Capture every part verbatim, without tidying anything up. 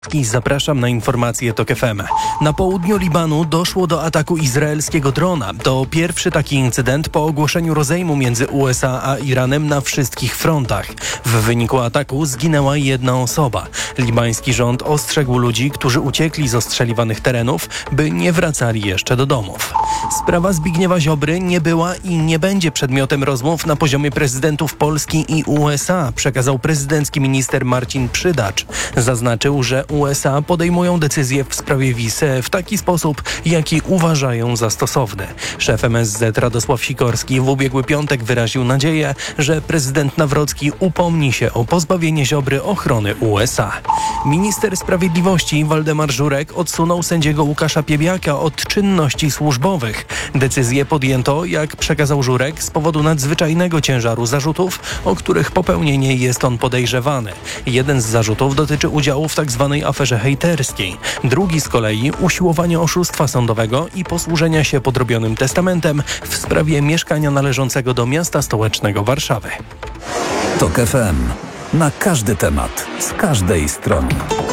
Zapraszam na informacje TOK F M. Na południu Libanu doszło do ataku izraelskiego drona. To pierwszy taki incydent po ogłoszeniu rozejmu między U S A a Iranem na wszystkich frontach. W wyniku ataku zginęła jedna osoba. Libański rząd ostrzegł ludzi, którzy uciekli z ostrzeliwanych terenów, by nie wracali jeszcze do domów. Sprawa Zbigniewa Ziobry nie była i nie będzie przedmiotem rozmów na poziomie prezydentów Polski i U S A, przekazał prezydencki minister Marcin Przydacz. Zaznaczył, że U S A podejmują decyzje w sprawie wiz w taki sposób, jaki uważają za stosowny. Szef M S Z Radosław Sikorski w ubiegły piątek wyraził nadzieję, że prezydent Nawrocki upomni się o pozbawienie Ziobry ochrony U S A. Minister Sprawiedliwości Waldemar Żurek odsunął sędziego Łukasza Piebiaka od czynności służbowych. Decyzję podjęto, jak przekazał Żurek, z powodu nadzwyczajnego ciężaru zarzutów, o których popełnienie jest on podejrzewany. Jeden z zarzutów dotyczy udziału w tzw. aferze hejterskiej. Drugi z kolei usiłowanie oszustwa sądowego i posłużenia się podrobionym testamentem w sprawie mieszkania należącego do miasta stołecznego Warszawy. TOK F M. Na każdy temat, z każdej strony.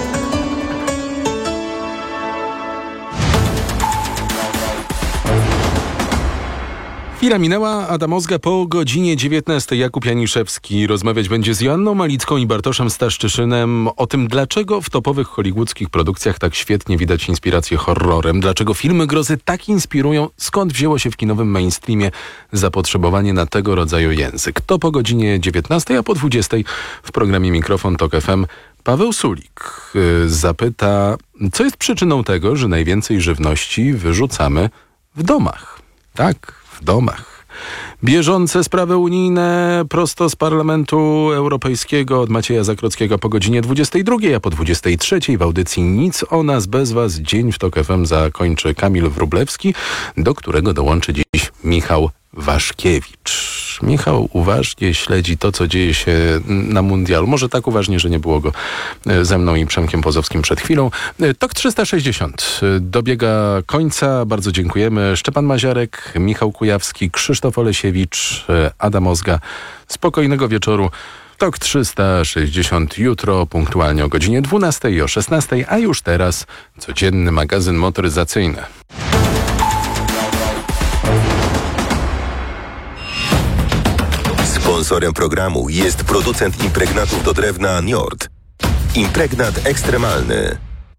Chwila minęła, Adam Ozga po godzinie dziewiętnastej. Jakub Janiszewski rozmawiać będzie z Joanną Malicką i Bartoszem Staszczyszynem o tym, dlaczego w topowych hollywoodzkich produkcjach tak świetnie widać inspirację horrorem, dlaczego filmy grozy tak inspirują, skąd wzięło się w kinowym mainstreamie zapotrzebowanie na tego rodzaju język. To po godzinie dziewiętnastej, a po dwudziestej w programie Mikrofon TOK F M Paweł Sulik zapyta, co jest przyczyną tego, że najwięcej żywności wyrzucamy w domach. Tak, w domach. Bieżące sprawy unijne prosto z Parlamentu Europejskiego od Macieja Zakrockiego po godzinie dwudziestej drugiej, a po dwudziestej trzeciej w audycji Nic o nas bez was. Dzień w TOK F M zakończy Kamil Wróblewski, do którego dołączy dziś Michał Waszkiewicz. Michał uważnie śledzi to, co dzieje się na mundialu. Może tak uważnie, że nie było go ze mną i Przemkiem Pozowskim przed chwilą. TOK trzysta sześćdziesiąt dobiega końca. Bardzo dziękujemy. Szczepan Maziarek, Michał Kujawski, Krzysztof Olesiewicz, Adam Ozga. Spokojnego wieczoru. TOK trzysta sześćdziesiąt jutro punktualnie o godzinie dwunastej i o szesnastej, a już teraz codzienny magazyn motoryzacyjny. Sponsorem programu jest producent impregnatów do drewna Njord. Impregnat ekstremalny.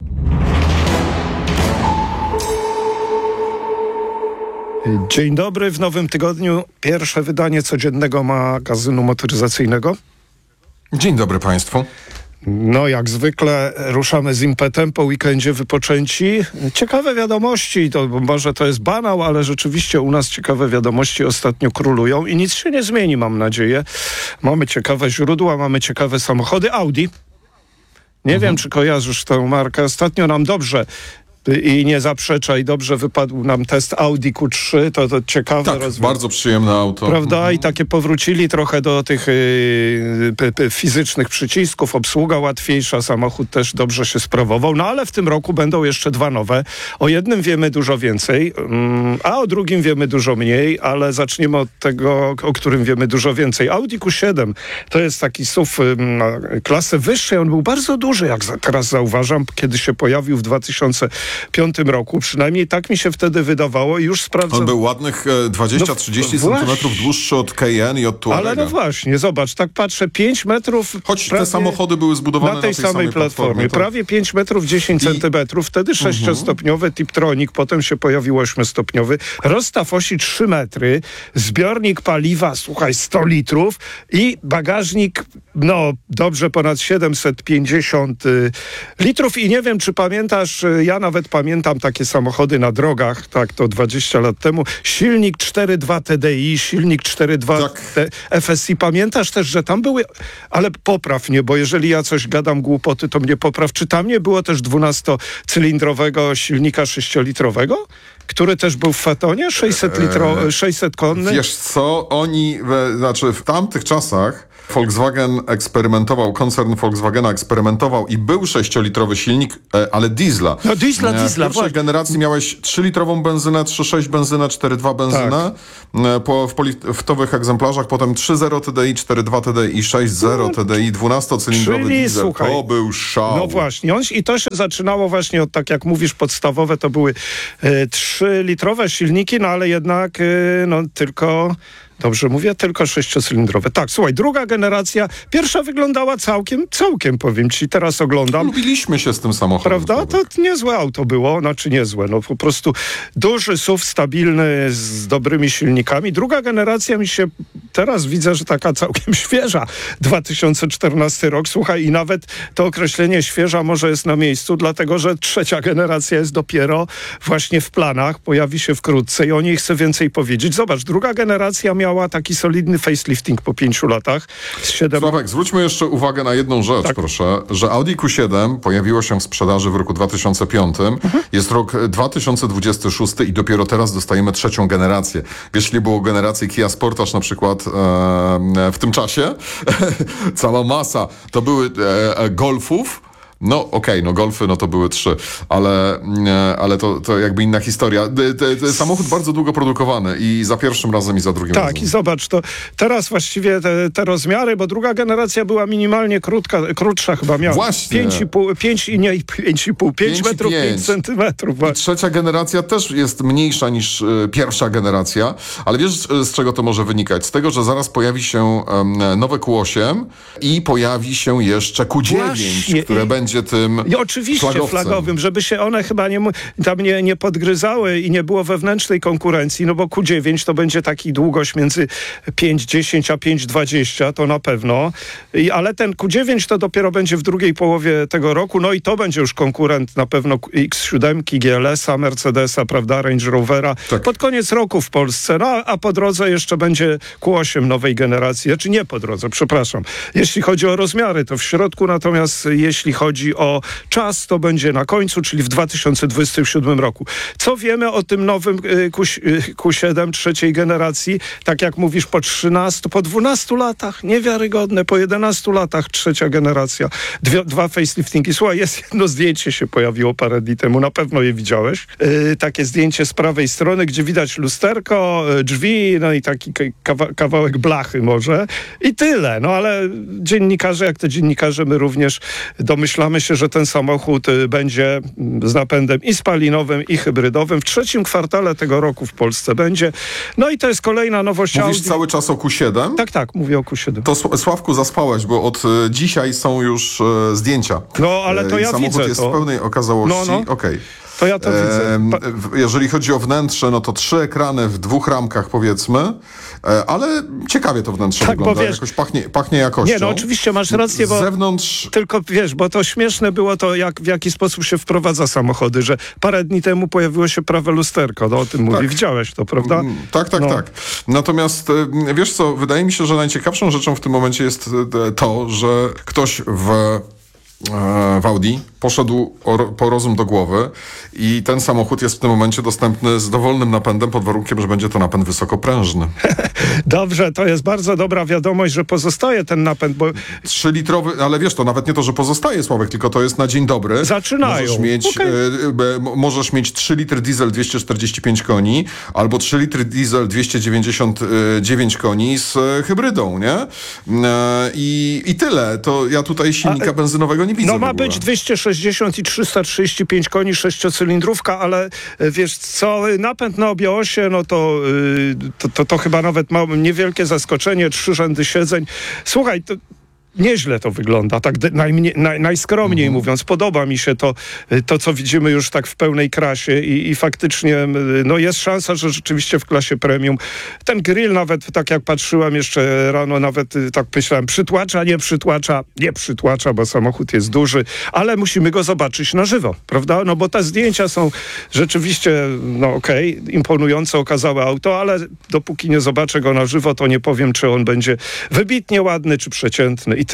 Dzień dobry, w nowym tygodniu pierwsze wydanie codziennego magazynu motoryzacyjnego. Dzień dobry Państwu. No jak zwykle ruszamy z impetem po weekendzie wypoczęci. Ciekawe wiadomości, to może to jest banał, ale rzeczywiście u nas ciekawe wiadomości ostatnio królują i nic się nie zmieni, mam nadzieję. Mamy ciekawe źródła, mamy ciekawe samochody. Audi. Nie mhm. wiem, czy kojarzysz tę markę. Ostatnio nam dobrze i nie zaprzecza i dobrze wypadł nam test Audi Q trzy, to, to ciekawe tak, rozwiązanie. Bardzo przyjemne auto. Prawda? Mhm. I takie powrócili trochę do tych y, p, p, fizycznych przycisków, obsługa łatwiejsza, samochód też dobrze się sprawował, no ale w tym roku będą jeszcze dwa nowe. O jednym wiemy dużo więcej, mm, a o drugim wiemy dużo mniej, ale zaczniemy od tego, o którym wiemy dużo więcej. Audi Q siedem to jest taki S U V na klasę wyższej, on był bardzo duży, jak za, teraz zauważam, kiedy się pojawił w dwa tysiące piątym roku, przynajmniej tak mi się wtedy wydawało i już sprawdzam. On był ładnych dwadzieścia trzydzieści no, centymetrów dłuższy od Cayenne i od Touarega. Ale no właśnie, zobacz, tak patrzę, pięć metrów... Choć te samochody były zbudowane na tej, na tej samej, samej platformie. platformie. To... Prawie pięć metrów dziesięć centymetrów, wtedy sześciostopniowy Tiptronic, potem się pojawił ośmiostopniowy, rozstaw osi trzy metry, zbiornik paliwa, słuchaj, sto litrów i bagażnik, no dobrze ponad siedemset pięćdziesiąt y, litrów i nie wiem, czy pamiętasz, ja nawet pamiętam takie samochody na drogach, tak, to dwadzieścia lat temu. Silnik cztery dwa T D I, silnik cztery dwa tak. F S I. Pamiętasz też, że tam były, ale popraw mnie, bo jeżeli ja coś gadam głupoty, to mnie popraw. Czy tam nie było też dwunastocylindrowego silnika sześciolitrowego? Który też był w Fatonie? sześćset litro, sześćset konny? Wiesz co, oni, we, znaczy w tamtych czasach Volkswagen eksperymentował, koncern Volkswagena eksperymentował i był sześciolitrowy silnik, ale diesla. No diesla, W diesla. pierwszej właśnie. generacji miałeś trzylitrową benzynę, trzy przecinek sześć benzynę, cztery przecinek dwa benzynę. Tak. Po, w poliftowych egzemplarzach, potem trzy zero T D I, cztery przecinek dwa T D I, sześć zero T D I, dwunastocylindrowy Czyli, diesel. słuchaj, to był szał. No właśnie. On, I to się zaczynało właśnie od, tak jak mówisz, podstawowe to były e, trzylitrowe silniki, no ale jednak e, no tylko... Dobrze mówię? Tylko sześciocylindrowe. Tak, słuchaj, druga generacja, pierwsza wyglądała całkiem, całkiem powiem ci, teraz oglądam. Lubiliśmy się z tym samochodem. Prawda? To niezłe auto było, znaczy niezłe, no po prostu duży S U V, stabilny, z dobrymi silnikami. Druga generacja mi się, teraz widzę, że taka całkiem świeża. dwa tysiące czternasty rok, słuchaj, i nawet to określenie świeża może jest na miejscu, dlatego, że trzecia generacja jest dopiero właśnie w planach, pojawi się wkrótce i o niej chcę więcej powiedzieć. Zobacz, druga generacja miała Miała taki solidny facelifting po pięciu latach. Z siedem... Sławek, zwróćmy jeszcze uwagę na jedną rzecz, tak. proszę, że Audi Q siedem pojawiło się w sprzedaży w roku dwa tysiące piątym. Mhm. Jest rok dwa tysiące dwudziesty szósty i dopiero teraz dostajemy trzecią generację. Wiesz, jeśli było generacji Kia Sportage na przykład e, w tym czasie, cała masa, to były e, Golfów. No okej, okay, no Golfy no to były trzy, ale, ale to, to jakby inna historia. Te, te, samochód bardzo długo produkowany i za pierwszym razem i za drugim tak, razem. Tak i zobacz, to teraz właściwie te, te rozmiary, bo druga generacja była minimalnie krótka, krótsza chyba miała. Właśnie. pięć i pół, pięć i nie, pięć i pół, pięć metrów, pięć centymetrów. I trzecia generacja też jest mniejsza niż y, pierwsza generacja, ale wiesz z czego to może wynikać? Z tego, że zaraz pojawi się um, nowe Q osiem i pojawi się jeszcze Q dziewięć, Właśnie. które będzie tym I oczywiście flagowcem. flagowym, żeby się one chyba nie, tam nie, nie podgryzały i nie było wewnętrznej konkurencji, no bo Q dziewięć to będzie taki długość między pięć dziesięć a pięć dwadzieścia, to na pewno. I, ale ten Q dziewięć to dopiero będzie w drugiej połowie tego roku, no i to będzie już konkurent na pewno X siedem, G L S-a, Mercedesa, prawda, Range Rovera. Tak. Pod koniec roku w Polsce, no a po drodze jeszcze będzie Q osiem nowej generacji, znaczy nie po drodze, przepraszam. Jeśli chodzi o rozmiary, to w środku, natomiast jeśli chodzi o czas, to będzie na końcu, czyli w dwa tysiące dwudziestym siódmym roku. Co wiemy o tym nowym Q siedem trzeciej generacji? Tak jak mówisz, po trzynastu, po dwunastu latach, niewiarygodne, po jedenastu latach trzecia generacja, Dwie, dwa faceliftingi. Słuchaj, jest jedno zdjęcie się pojawiło parę dni temu, na pewno je widziałeś. Yy, takie zdjęcie z prawej strony, gdzie widać lusterko, drzwi, no i taki kawa kawałek blachy może i tyle. No ale dziennikarze, jak to dziennikarze, my również domyślamy się, że ten samochód będzie z napędem i spalinowym, i hybrydowym. W trzecim kwartale tego roku w Polsce będzie. No i to jest kolejna nowość. Mówisz Audi. cały czas o Q siedem? Tak, tak, mówię o Q siedem. To Sławku zaspałeś, bo od y, dzisiaj są już y, zdjęcia. No, ale to y, ja samochód widzę jest to. w pełnej okazałości. No, no. Okej. Okay. To ja to widzę. Pa- Jeżeli chodzi o wnętrze, no to trzy ekrany w dwóch ramkach powiedzmy, ale ciekawie to wnętrze tak, wygląda. Wiesz, jakoś pachnie, pachnie jakością. Nie, no oczywiście masz rację, bo z zewnątrz... tylko wiesz, bo to śmieszne było to, jak, w jaki sposób się wprowadza samochody, że parę dni temu pojawiło się prawe lusterko, no o tym mówię. Widziałeś to, prawda? Tak, tak, no. tak. Natomiast wiesz co, wydaje mi się, że najciekawszą rzeczą w tym momencie jest to, że ktoś w w Audi poszedł po rozum do głowy i ten samochód jest w tym momencie dostępny z dowolnym napędem pod warunkiem, że będzie to napęd wysokoprężny. Dobrze, to jest bardzo dobra wiadomość, że pozostaje ten napęd, bo... Trzylitrowy, ale wiesz, to nawet nie to, że pozostaje, Sławek, tylko to jest na dzień dobry. Zaczynają. Możesz mieć, okay. e, możesz mieć trzy litry diesel dwieście czterdzieści pięć koni albo trzy litry diesel dwieście dziewięćdziesiąt dziewięć koni z hybrydą, nie? E, i, I tyle. To ja tutaj silnika A, benzynowego nie widzę. No ma być dwieście sześćdziesiąt i trzysta trzydzieści pięć koni, sześciocylindrówka, ale wiesz co, napęd na obie osie, no to, to, to, to chyba nawet ma niewielkie zaskoczenie, trzy rzędy siedzeń. Słuchaj, to nieźle to wygląda, tak najmniej, naj, najskromniej mhm. mówiąc. Podoba mi się to, to, co widzimy już tak w pełnej krasie i, i faktycznie no jest szansa, że rzeczywiście w klasie premium ten grill nawet, tak jak patrzyłem jeszcze rano, nawet tak myślałem, przytłacza, nie przytłacza, nie przytłacza, bo samochód jest duży, ale musimy go zobaczyć na żywo, prawda? No bo te zdjęcia są rzeczywiście, no okej, okay, imponujące, okazałe auto, ale dopóki nie zobaczę go na żywo, to nie powiem, czy on będzie wybitnie ładny, czy przeciętny i tyle.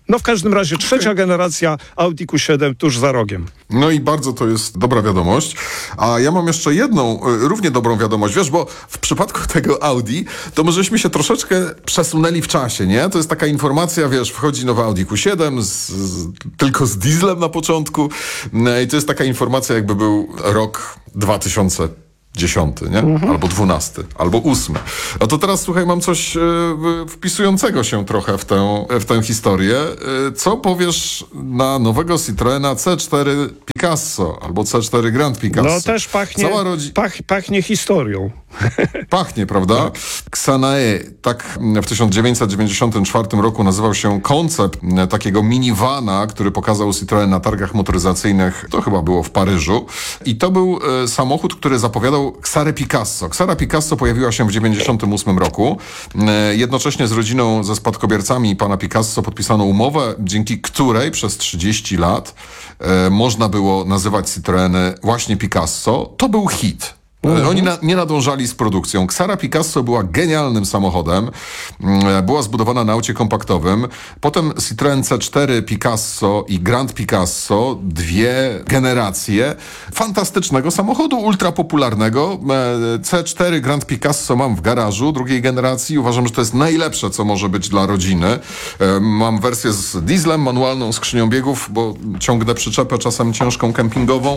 No w każdym razie trzecia okay. generacja Audi Q siedem tuż za rogiem. No i bardzo to jest dobra wiadomość. A ja mam jeszcze jedną równie dobrą wiadomość, wiesz, bo w przypadku tego Audi to my żeśmy się troszeczkę przesunęli w czasie, nie? To jest taka informacja, wiesz, wchodzi nowa Audi Q siedem z, z, tylko z dieslem na początku i to jest taka informacja, jakby był rok dwa tysiące dziesiąty, nie? Mhm. Albo dwunasty, albo ósmy. No to teraz, słuchaj, mam coś e, wpisującego się trochę w tę, w tę historię. E, co powiesz na nowego Citroena C cztery Picasso, albo C cztery Grand Picasso? No też pachnie, Cała rodzi... pach, pachnie historią. Pachnie, prawda? Xanae, tak w tysiąc dziewięćset dziewięćdziesiątym czwartym roku nazywał się koncept takiego minivana, który pokazał Citroen na targach motoryzacyjnych, to chyba było w Paryżu. I to był e, samochód, który zapowiadał Xarę Picasso. Xara Picasso pojawiła się w dziewięćdziesiątym ósmym roku. E, jednocześnie z rodziną, ze spadkobiercami pana Picasso podpisano umowę, dzięki której przez trzydzieści lat e, można było nazywać Citroeny właśnie Picasso. To był hit. Mhm. Oni na, nie nadążali z produkcją. Xara Picasso była genialnym samochodem. Była zbudowana na aucie kompaktowym. Potem Citroen C cztery Picasso i Grand Picasso. Dwie generacje fantastycznego samochodu, ultrapopularnego. C cztery Grand Picasso mam w garażu drugiej generacji. Uważam, że to jest najlepsze, co może być dla rodziny. Mam wersję z dieslem, manualną skrzynią biegów, bo ciągnę przyczepę czasem ciężką kempingową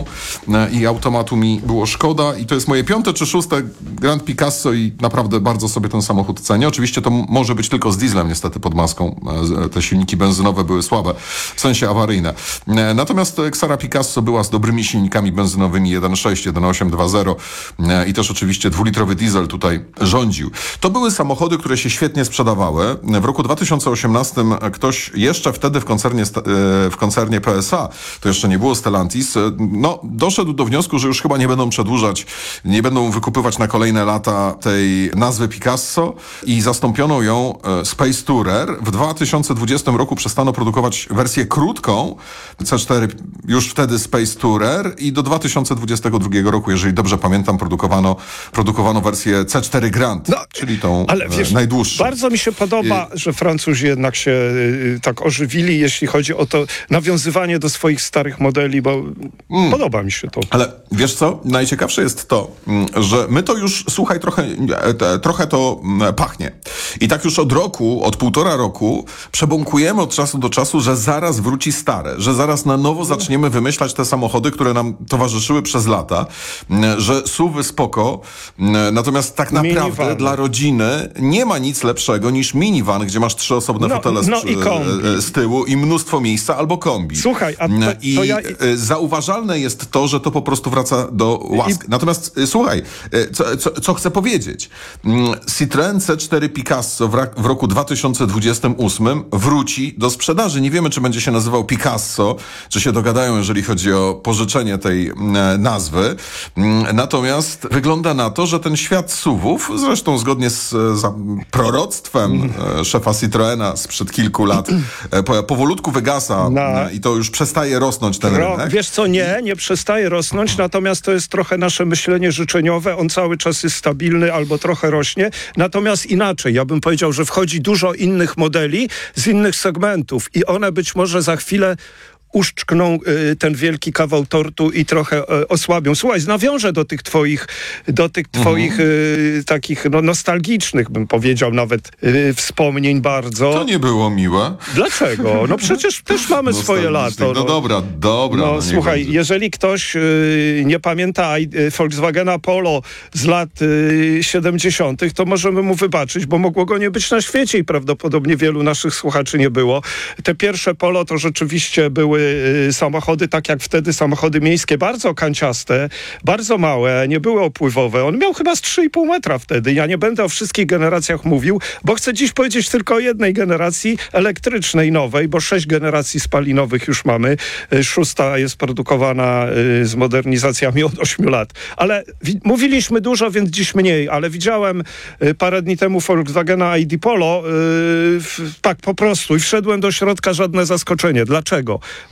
i automatu mi było szkoda. I to jest moje piąte czy szóste Grand Picasso i naprawdę bardzo sobie ten samochód cenię. Oczywiście to m- może być tylko z dieslem niestety pod maską. Te silniki benzynowe były słabe, w sensie awaryjne. Natomiast Xara Picasso była z dobrymi silnikami benzynowymi jeden przecinek sześć, jeden przecinek osiem, dwa zero i też oczywiście dwulitrowy diesel tutaj rządził. To były samochody, które się świetnie sprzedawały. W roku dwa tysiące osiemnastym ktoś jeszcze wtedy w koncernie, w koncernie P S A, to jeszcze nie było Stellantis, no doszedł do wniosku, że już chyba nie będą przedłużać, nie będą wykupywać na kolejne lata tej nazwy Picasso i zastąpiono ją Space Tourer. W dwa tysiące dwudziestym roku przestano produkować wersję krótką C cztery, już wtedy Space Tourer i do dwa tysiące dwudziestego drugiego roku, jeżeli dobrze pamiętam, produkowano, produkowano wersję C cztery Grand, no, czyli tą ale wiesz, najdłuższą. Bardzo mi się podoba, I... że Francuzi jednak się y, tak ożywili, jeśli chodzi o to nawiązywanie do swoich starych modeli, bo mm. podoba mi się to. Ale wiesz co? Najciekawsze jest to, że my to już, słuchaj, trochę, trochę to pachnie. I tak już od roku, od półtora roku przebąkujemy od czasu do czasu, że zaraz wróci stare, że zaraz na nowo zaczniemy wymyślać te samochody, które nam towarzyszyły przez lata, że S U V-y spoko, natomiast tak naprawdę minivan. Dla rodziny nie ma nic lepszego niż minivan, gdzie masz trzy osobne no, fotele z, no i z tyłu i mnóstwo miejsca, albo kombi. Słuchaj, a to, I to ja... zauważalne jest to, że to po prostu wraca do łask. I... Natomiast słuchaj, co, co, co chcę powiedzieć. Citroen C cztery Picasso w, ra- w roku dwa tysiące dwudziestym ósmym wróci do sprzedaży. Nie wiemy, czy będzie się nazywał Picasso, czy się dogadają, jeżeli chodzi o pożyczenie tej e, nazwy. Natomiast wygląda na to, że ten świat S U V-ów, zresztą zgodnie z, z proroctwem e, szefa Citroena sprzed kilku lat, e, po, powolutku wygasa no. i to już przestaje rosnąć ten Ro- rynek. Wiesz co, nie, nie przestaje rosnąć, natomiast to jest trochę nasze myślenie życzeniowe. On cały czas jest stabilny albo trochę rośnie. Natomiast inaczej, ja bym powiedział, że wchodzi dużo innych modeli z innych segmentów i one być może za chwilę uszczkną y, ten wielki kawał tortu i trochę y, osłabią. Słuchaj, nawiążę do tych twoich, do tych twoich mhm. y, takich no, nostalgicznych, bym powiedział, nawet y, wspomnień bardzo. To nie było miłe. Dlaczego? No przecież też mamy swoje lato. No, no dobra, dobra. No, no słuchaj, będzie. Jeżeli ktoś y, nie pamięta y, Volkswagena Polo z lat y, siedemdziesiątych, to możemy mu wybaczyć, bo mogło go nie być na świecie i prawdopodobnie wielu naszych słuchaczy nie było. Te pierwsze Polo to rzeczywiście były samochody, tak jak wtedy samochody miejskie, bardzo kanciaste, bardzo małe, nie były opływowe. On miał chyba z trzy i pół metra wtedy. Ja nie będę o wszystkich generacjach mówił, bo chcę dziś powiedzieć tylko o jednej generacji elektrycznej, nowej, bo sześć generacji spalinowych już mamy. Szósta jest produkowana z modernizacjami od ośmiu lat. Ale wi- mówiliśmy dużo, więc dziś mniej, ale widziałem parę dni temu Volkswagena I D Polo yy, tak po prostu i wszedłem do środka, żadne zaskoczenie. Dlaczego?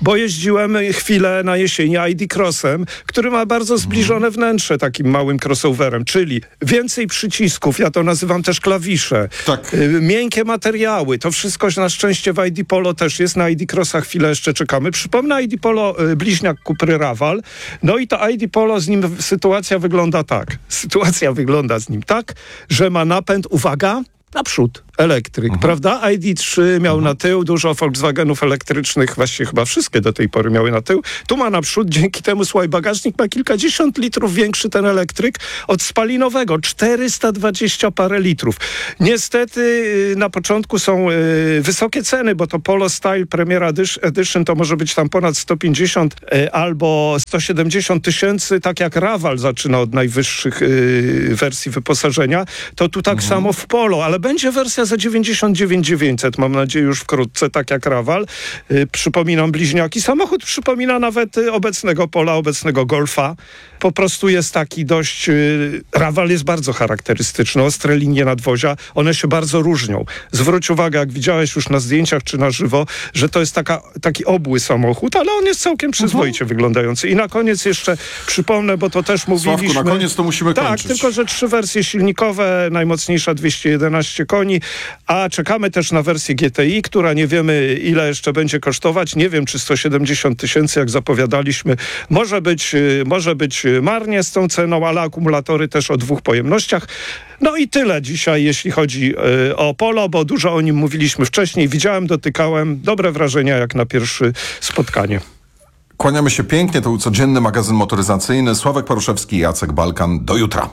bo jeździłem chwilę na jesieni I D Crossem, który ma bardzo zbliżone wnętrze takim małym crossoverem, czyli więcej przycisków, ja to nazywam też klawisze, Tak. y, miękkie materiały, to wszystko na szczęście w I D Polo też jest, na I D Crossa chwilę jeszcze czekamy. Przypomnę I D Polo y, bliźniak Cupry Raval, no i to I D Polo z nim sytuacja wygląda tak, sytuacja wygląda z nim tak, że ma napęd, uwaga, naprzód. Elektryk, mhm. prawda? I D trzy miał mhm. na tył, dużo Volkswagenów elektrycznych, właściwie chyba wszystkie do tej pory miały na tył. Tu ma naprzód, dzięki temu, słuchaj, bagażnik ma kilkadziesiąt litrów większy ten elektryk od spalinowego, czterysta dwadzieścia parę litrów. Niestety na początku są y, wysokie ceny, bo to Polo Style Premier Edition to może być tam ponad sto pięćdziesiąt y, albo sto siedemdziesiąt tysięcy, tak jak Raval zaczyna od najwyższych y, wersji wyposażenia, to tu tak mhm. samo w Polo, ale będzie wersja za dziewięćdziesiąt dziewięć tysięcy dziewięćset, mam nadzieję już wkrótce, tak jak Raval. Yy, przypominam bliźniaki. Samochód przypomina nawet y, obecnego Pola, obecnego Golfa. Po prostu jest taki dość... Yy, Raval jest bardzo charakterystyczny, ostre linie nadwozia, one się bardzo różnią. Zwróć uwagę, jak widziałeś już na zdjęciach czy na żywo, że to jest taka, taki obły samochód, ale on jest całkiem przyzwoicie uh-huh. wyglądający. I na koniec jeszcze przypomnę, bo to też mówiliśmy... Sławku, na koniec to musimy tak, kończyć. Tak, tylko że trzy wersje silnikowe, najmocniejsza dwieście jedenaście koni, a czekamy też na wersję G T I, która nie wiemy, ile jeszcze będzie kosztować. Nie wiem, czy sto siedemdziesiąt tysięcy, jak zapowiadaliśmy. Może być, może być marnie z tą ceną, ale akumulatory też o dwóch pojemnościach. No i tyle dzisiaj, jeśli chodzi y, o Polo, bo dużo o nim mówiliśmy wcześniej. Widziałem, dotykałem. Dobre wrażenia jak na pierwsze spotkanie. Kłaniamy się pięknie, to był codzienny magazyn motoryzacyjny. Sławek Paruszewski, Jacek Balkan. Do jutra.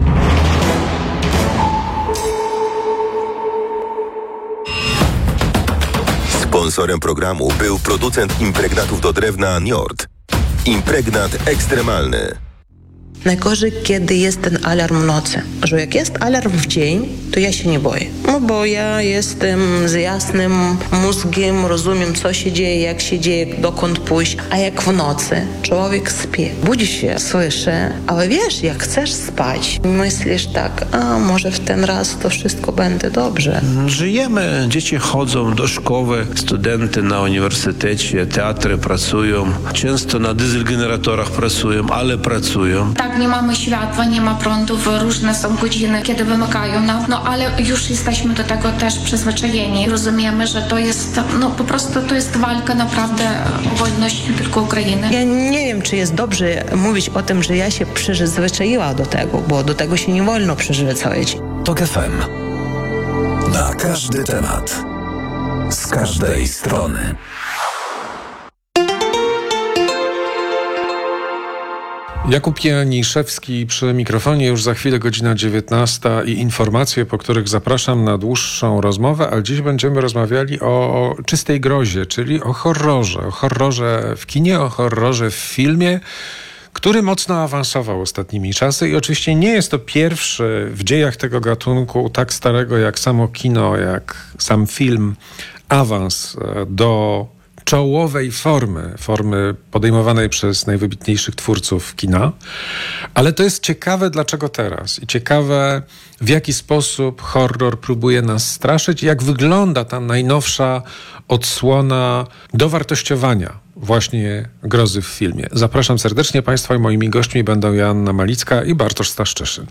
Sponsorem programu był producent impregnatów do drewna Njord. Impregnat ekstremalny. Najgorzej, kiedy jest ten alarm w nocy. Że jak jest alarm w dzień, to ja się nie boję. No bo ja jestem z jasnym mózgiem, rozumiem, co się dzieje, jak się dzieje, dokąd pójść. A jak w nocy człowiek śpi, budzi się, słyszy, ale wiesz, jak chcesz spać, myślisz tak, a może w ten raz to wszystko będzie dobrze. Żyjemy, dzieci chodzą do szkoły, studenty na uniwersytecie, teatry pracują, często na dieselgeneratorach pracują, ale pracują. Tak, nie mamy światła, nie ma prądów, różne są godziny, kiedy wymykają nam, no ale już jesteśmy do tego też przyzwyczajeni. Rozumiemy, że to jest, no po prostu to jest walka naprawdę o wolność nie tylko Ukrainy. Ja nie wiem, czy jest dobrze mówić o tym, że ja się przyzwyczaiła do tego, bo do tego się nie wolno przyzwyczaić. Tok F M. Na każdy temat. Z każdej strony. Jakub Janiszewski przy mikrofonie, już za chwilę godzina dziewiętnasta i informacje, po których zapraszam na dłuższą rozmowę, ale dziś będziemy rozmawiali o czystej grozie, czyli o horrorze. O horrorze w kinie, o horrorze w filmie, który mocno awansował ostatnimi czasy i oczywiście nie jest to pierwszy w dziejach tego gatunku, tak starego jak samo kino, jak sam film, awans do czołowej formy, formy podejmowanej przez najwybitniejszych twórców kina. Ale to jest ciekawe, dlaczego teraz. I ciekawe, w jaki sposób horror próbuje nas straszyć i jak wygląda ta najnowsza odsłona dowartościowania właśnie grozy w filmie. Zapraszam serdecznie Państwa i moimi gośćmi będą Joanna Malicka i Bartosz Staszczyszyn.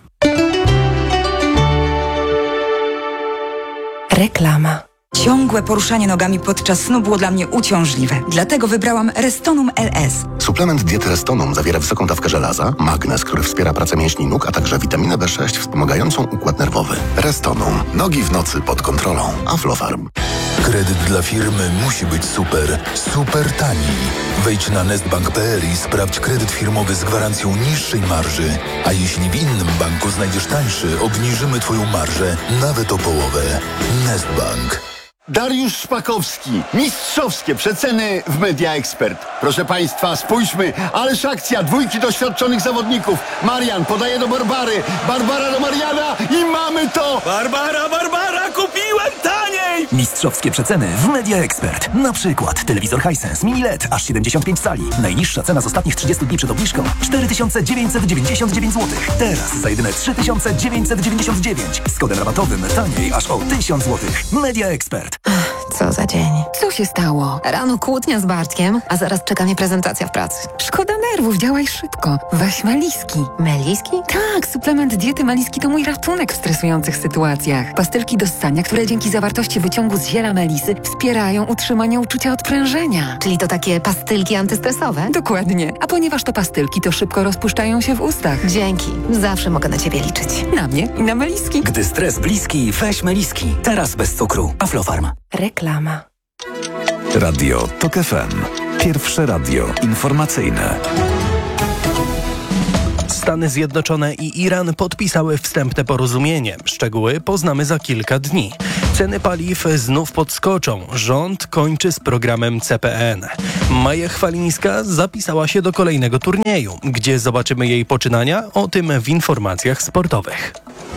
Reklama. Ciągłe poruszanie nogami podczas snu było dla mnie uciążliwe. Dlatego wybrałam Restonum L S. Suplement diety Restonum zawiera wysoką dawkę żelaza, magnez, który wspiera pracę mięśni nóg, a także witaminę B sześć wspomagającą układ nerwowy. Restonum. Nogi w nocy pod kontrolą. Aflofarm. Kredyt dla firmy musi być super, super tani. Wejdź na nestbank kropka p l i sprawdź kredyt firmowy z gwarancją niższej marży. A jeśli w innym banku znajdziesz tańszy, obniżymy Twoją marżę nawet o połowę. Nestbank. Dariusz Szpakowski. Mistrzowskie przeceny w Media Expert. Proszę Państwa, spójrzmy, ależ akcja dwójki doświadczonych zawodników. Marian podaje do Barbary, Barbara do Mariana i mamy to! Barbara, Barbara, kupiłem taniej! Mistrzowskie przeceny w Media Expert. Na przykład telewizor Hisense Mini L E D aż siedemdziesiąt pięć cali. Najniższa cena z ostatnich trzydziestu dni przed obniżką cztery tysiące dziewięćset dziewięćdziesiąt dziewięć złotych. Teraz za jedyne trzy tysiące dziewięćset dziewięćdziesiąt dziewięć. Z kodem rabatowym taniej aż o tysiąc złotych. Media Expert. co za dzień. Co się stało? Rano kłótnia z Bartkiem, a zaraz czeka mnie prezentacja w pracy. Szkoda nerwów, działaj szybko. Weź Meliski. Meliski? Tak, suplement diety Meliski to mój ratunek w stresujących sytuacjach. Pastylki do ssania, które dzięki zawartości wyciągu z ziela melisy wspierają utrzymanie uczucia odprężenia. Czyli to takie pastylki antystresowe? Dokładnie. A ponieważ to pastylki, to szybko rozpuszczają się w ustach. Dzięki. Zawsze mogę na ciebie liczyć. Na mnie i na Meliski. Gdy stres bliski, weź Meliski. Teraz bez cukru. Aflofarm. Reklama. Radio TOK F M. Pierwsze radio informacyjne. Stany Zjednoczone i Iran podpisały wstępne porozumienie. Szczegóły poznamy za kilka dni. Ceny paliw znów podskoczą. Rząd kończy z programem C P N. Maja Chwalińska zapisała się do kolejnego turnieju. Gdzie zobaczymy jej poczynania? O tym w informacjach sportowych.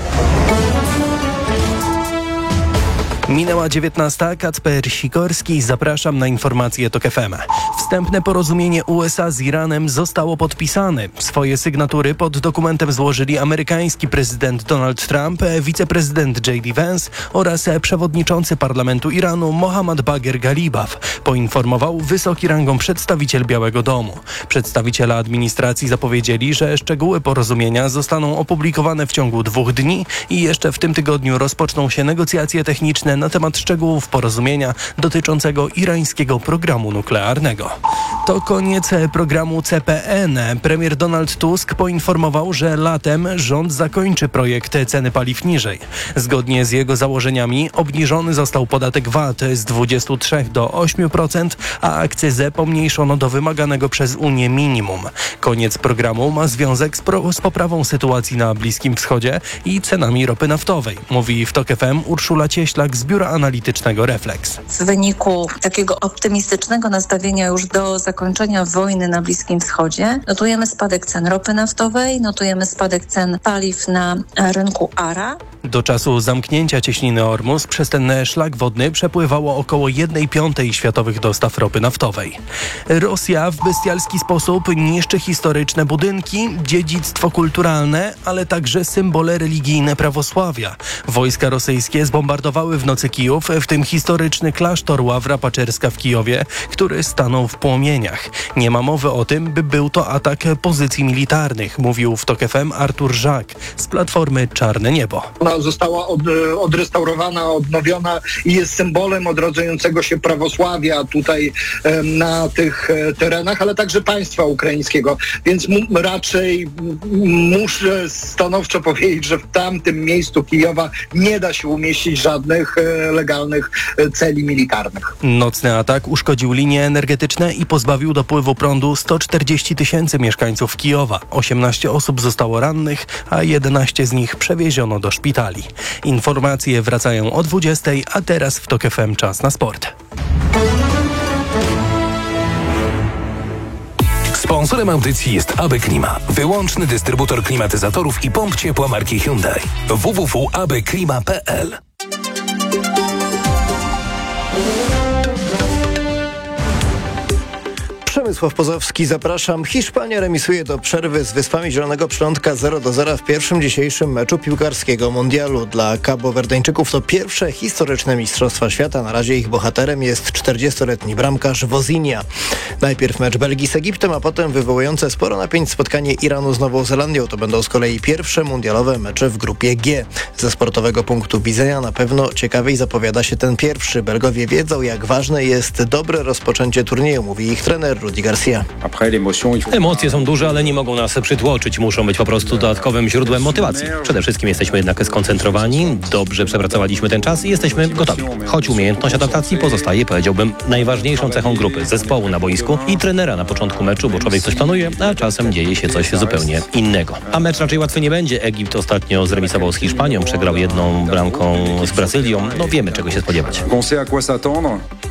Minęła dziewiętnasta. Kacper Sikorski. Zapraszam na informacje TOK F M. Wstępne porozumienie U S A z Iranem zostało podpisane. Swoje sygnatury pod dokumentem złożyli amerykański prezydent Donald Trump, wiceprezydent J D Vance oraz przewodniczący parlamentu Iranu Mohammad Bagher Ghalibaf, poinformował wysoki rangą przedstawiciel Białego Domu. Przedstawiciele administracji zapowiedzieli, że szczegóły porozumienia zostaną opublikowane w ciągu dwóch dni i jeszcze w tym tygodniu rozpoczną się negocjacje techniczne na temat szczegółów porozumienia dotyczącego irańskiego programu nuklearnego. To koniec programu C P N. Premier Donald Tusk poinformował, że latem rząd zakończy projekt ceny paliw niżej. Zgodnie z jego założeniami obniżony został podatek V A T z dwudziestu trzech do ośmiu procent, a akcyzę pomniejszono do wymaganego przez Unię minimum. Koniec programu ma związek z, pro- z poprawą sytuacji na Bliskim Wschodzie i cenami ropy naftowej, mówi w TOK F M Urszula Cieślak z Biura Analitycznego Reflex. W wyniku takiego optymistycznego nastawienia już do zakończenia wojny na Bliskim Wschodzie notujemy spadek cen ropy naftowej, notujemy spadek cen paliw na rynku A R A. Do czasu zamknięcia cieśniny Ormus przez ten szlak wodny przepływało około jednej piątej światowych dostaw ropy naftowej. Rosja w bestialski sposób niszczy historyczne budynki, dziedzictwo kulturalne, ale także symbole religijne prawosławia. Wojska rosyjskie zbombardowały w nocy Kijów, w tym historyczny klasztor Ławra Paczerska w Kijowie, który stanął w płomieniach. Nie ma mowy o tym, by był to atak pozycji militarnych, mówił w TOK F M Artur Żak z Platformy Czarne Niebo. Ona została od, odrestaurowana, odnowiona i jest symbolem odrodzającego się prawosławia tutaj e, na tych e, terenach, ale także państwa ukraińskiego. Więc m- raczej m- muszę stanowczo powiedzieć, że w tamtym miejscu Kijowa nie da się umieścić żadnych e, legalnych e, celi militarnych. Nocny atak uszkodził linie energetyczne i pozbawił dopływu prądu sto czterdzieści tysięcy mieszkańców Kijowa. osiemnaście osób zostało rannych, a jedenaście z nich przewieziono do szpitali. Informacje wracają o dwudziestej, a teraz w TOK F M czas na sport. Sponsorem audycji jest A B Klima, wyłączny dystrybutor klimatyzatorów i pomp ciepła marki Hyundai. w w w kropka a b klima kropka p l. Przemysław Pozowski, zapraszam. Hiszpania remisuje do przerwy z Wyspami Zielonego Przylądka zero do zera w pierwszym dzisiejszym meczu piłkarskiego mundialu. Dla Kabowerdeńczyków to pierwsze historyczne Mistrzostwa Świata. Na razie ich bohaterem jest czterdziestoletni bramkarz Wozinia. Najpierw mecz Belgii z Egiptem, a potem wywołujące sporo napięć spotkanie Iranu z Nową Zelandią. To będą z kolei pierwsze mundialowe mecze w grupie G. Ze sportowego punktu widzenia na pewno ciekawiej zapowiada się ten pierwszy. Belgowie wiedzą, jak ważne jest dobre rozpoczęcie turnieju, mówi ich trener Rudi Garcia. Emocje są duże, ale nie mogą nas przytłoczyć. Muszą być po prostu dodatkowym źródłem motywacji. Przede wszystkim jesteśmy jednak skoncentrowani, dobrze przepracowaliśmy ten czas i jesteśmy gotowi. Choć umiejętność adaptacji pozostaje, powiedziałbym, najważniejszą cechą grupy, zespołu na boisku i trenera na początku meczu, bo człowiek coś planuje, a czasem dzieje się coś zupełnie innego. A mecz raczej łatwy nie będzie. Egipt ostatnio zremisował z Hiszpanią, przegrał jedną bramką z Brazylią. No wiemy, czego się spodziewać.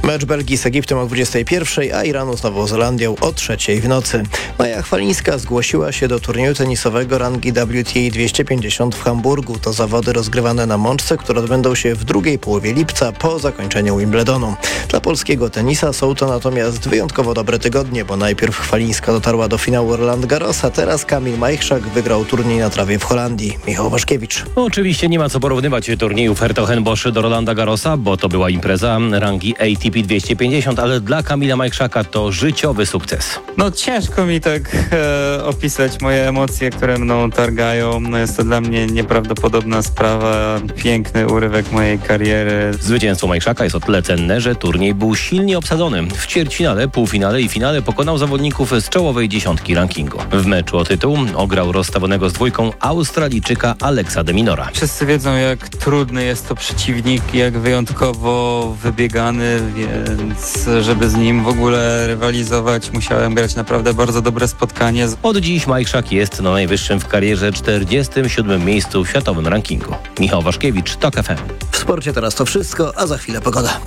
Mecz Belgii z Egiptem o dwudziestej pierwszej, a Iranu z Nową Zelandią o trzeciej w nocy. Maja Chwalińska zgłosiła się do turnieju tenisowego rangi W T A dwieście pięćdziesiąt w Hamburgu. To zawody rozgrywane na Mączce, które odbędą się w drugiej połowie lipca po zakończeniu Wimbledonu. Dla polskiego tenisa są to natomiast wyjątkowo dobre tygodnie, bo najpierw Chwalińska dotarła do finału Roland Garros, a teraz Kamil Majchrzak wygrał turniej na trawie w Holandii. Michał Waszkiewicz. Oczywiście nie ma co porównywać turniejów Hertogenbosch do Rolanda Garrosa, bo to była impreza rangi A T P dwieście pięćdziesiąt, ale dla Kamila Majchrzaka to życiowy sukces. No ciężko mi tak e, opisać moje emocje, które mną targają. No, jest to dla mnie nieprawdopodobna sprawa, piękny urywek mojej kariery. Zwycięstwo Majchrzaka jest o tyle cenne, że turniej był silnie obsadzony. W ćwierćfinale, półfinale i finale pokonał zawodników z czołowej dziesiątki rankingu. W meczu o tytuł ograł rozstawionego z dwójką Australijczyka Alexa de Minora. Wszyscy wiedzą, jak trudny jest to przeciwnik, jak wyjątkowo wybiegany, więc żeby z nim w ogóle rywalizować, musiałem grać naprawdę bardzo dobre spotkanie. Od dziś Majchrzak jest na najwyższym w karierze czterdziestym siódmym miejscu w światowym rankingu. Michał Waszkiewicz, TOK F M. W sporcie teraz to wszystko, a za chwilę pogoda.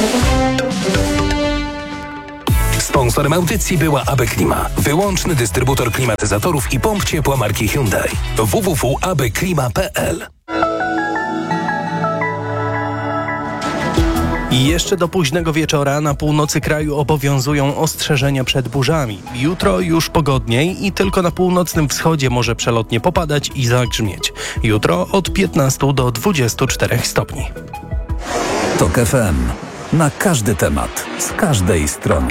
Sponsorem audycji była A B Klima, wyłączny dystrybutor klimatyzatorów i pomp ciepła marki Hyundai. w w w kropka a b klima kropka p l. I jeszcze do późnego wieczora na północy kraju obowiązują ostrzeżenia przed burzami. Jutro już pogodniej i tylko na północnym wschodzie może przelotnie popadać i zagrzmieć. Jutro od piętnastu do dwudziestu czterech stopni. TOK F M. Na każdy temat, z każdej strony.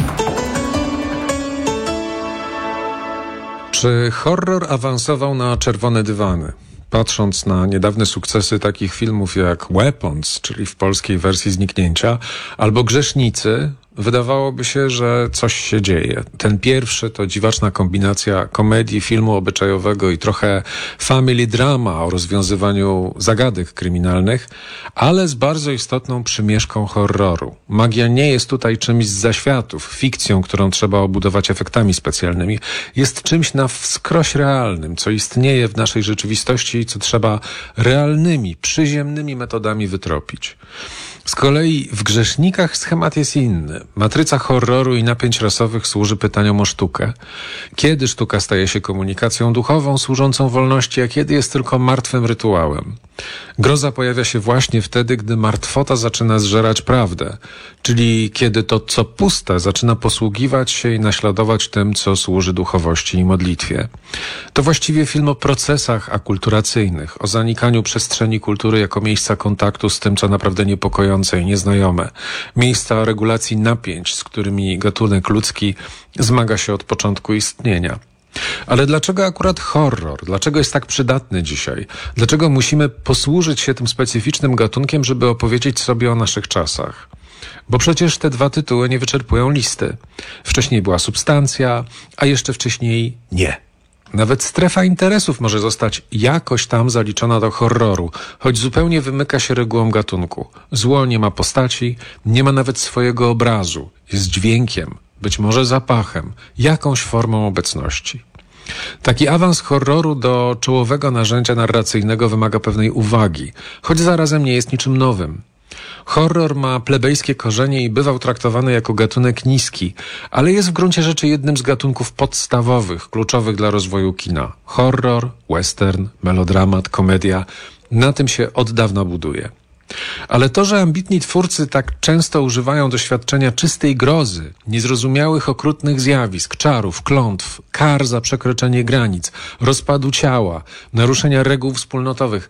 Czy horror awansował na czerwone dywany? Patrząc na niedawne sukcesy takich filmów jak Weapons, czyli w polskiej wersji Zniknięcia, albo Grzesznicy, wydawałoby się, że coś się dzieje. Ten pierwszy to dziwaczna kombinacja komedii, filmu obyczajowego i trochę family drama o rozwiązywaniu zagadek kryminalnych, ale z bardzo istotną przymieszką horroru. Magia nie jest tutaj czymś z zaświatów, fikcją, którą trzeba obudować efektami specjalnymi. Jest czymś na wskroś realnym, co istnieje w naszej rzeczywistości i co trzeba realnymi, przyziemnymi metodami wytropić. Z kolei w Grzesznikach schemat jest inny. Matryca horroru i napięć rasowych służy pytaniom o sztukę. Kiedy sztuka staje się komunikacją duchową służącą wolności, a kiedy jest tylko martwym rytuałem? Groza pojawia się właśnie wtedy, gdy martwota zaczyna zżerać prawdę, czyli kiedy to, co puste, zaczyna posługiwać się i naśladować tym, co służy duchowości i modlitwie. To właściwie film o procesach akulturacyjnych, o zanikaniu przestrzeni kultury jako miejsca kontaktu z tym, co naprawdę niepokojące i nieznajome. Miejsca regulacji napięć, z którymi gatunek ludzki zmaga się od początku istnienia. Ale dlaczego akurat horror? Dlaczego jest tak przydatny dzisiaj? Dlaczego musimy posłużyć się tym specyficznym gatunkiem, żeby opowiedzieć sobie o naszych czasach? Bo przecież te dwa tytuły nie wyczerpują listy. Wcześniej była Substancja, a jeszcze wcześniej nie. Nawet Strefa interesów może zostać jakoś tam zaliczona do horroru, choć zupełnie wymyka się regułom gatunku. Zło nie ma postaci, nie ma nawet swojego obrazu. Jest dźwiękiem, być może zapachem, jakąś formą obecności. Taki awans horroru do czołowego narzędzia narracyjnego wymaga pewnej uwagi, choć zarazem nie jest niczym nowym. Horror ma plebejskie korzenie i bywał traktowany jako gatunek niski, ale jest w gruncie rzeczy jednym z gatunków podstawowych, kluczowych dla rozwoju kina. Horror, western, melodramat, komedia, na tym się od dawna buduje. Ale to, że ambitni twórcy tak często używają doświadczenia czystej grozy, niezrozumiałych, okrutnych zjawisk, czarów, klątw, kar za przekroczenie granic, rozpadu ciała, naruszenia reguł wspólnotowych,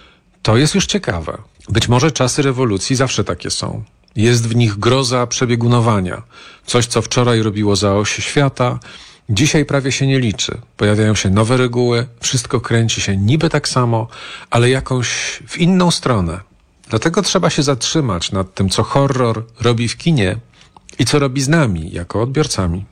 to jest już ciekawe. Być może czasy rewolucji zawsze takie są. Jest w nich groza przebiegunowania. Coś, co wczoraj robiło za oś świata, dzisiaj prawie się nie liczy. Pojawiają się nowe reguły, wszystko kręci się niby tak samo, ale jakąś w inną stronę. Dlatego trzeba się zatrzymać nad tym, co horror robi w kinie i co robi z nami, jako odbiorcami.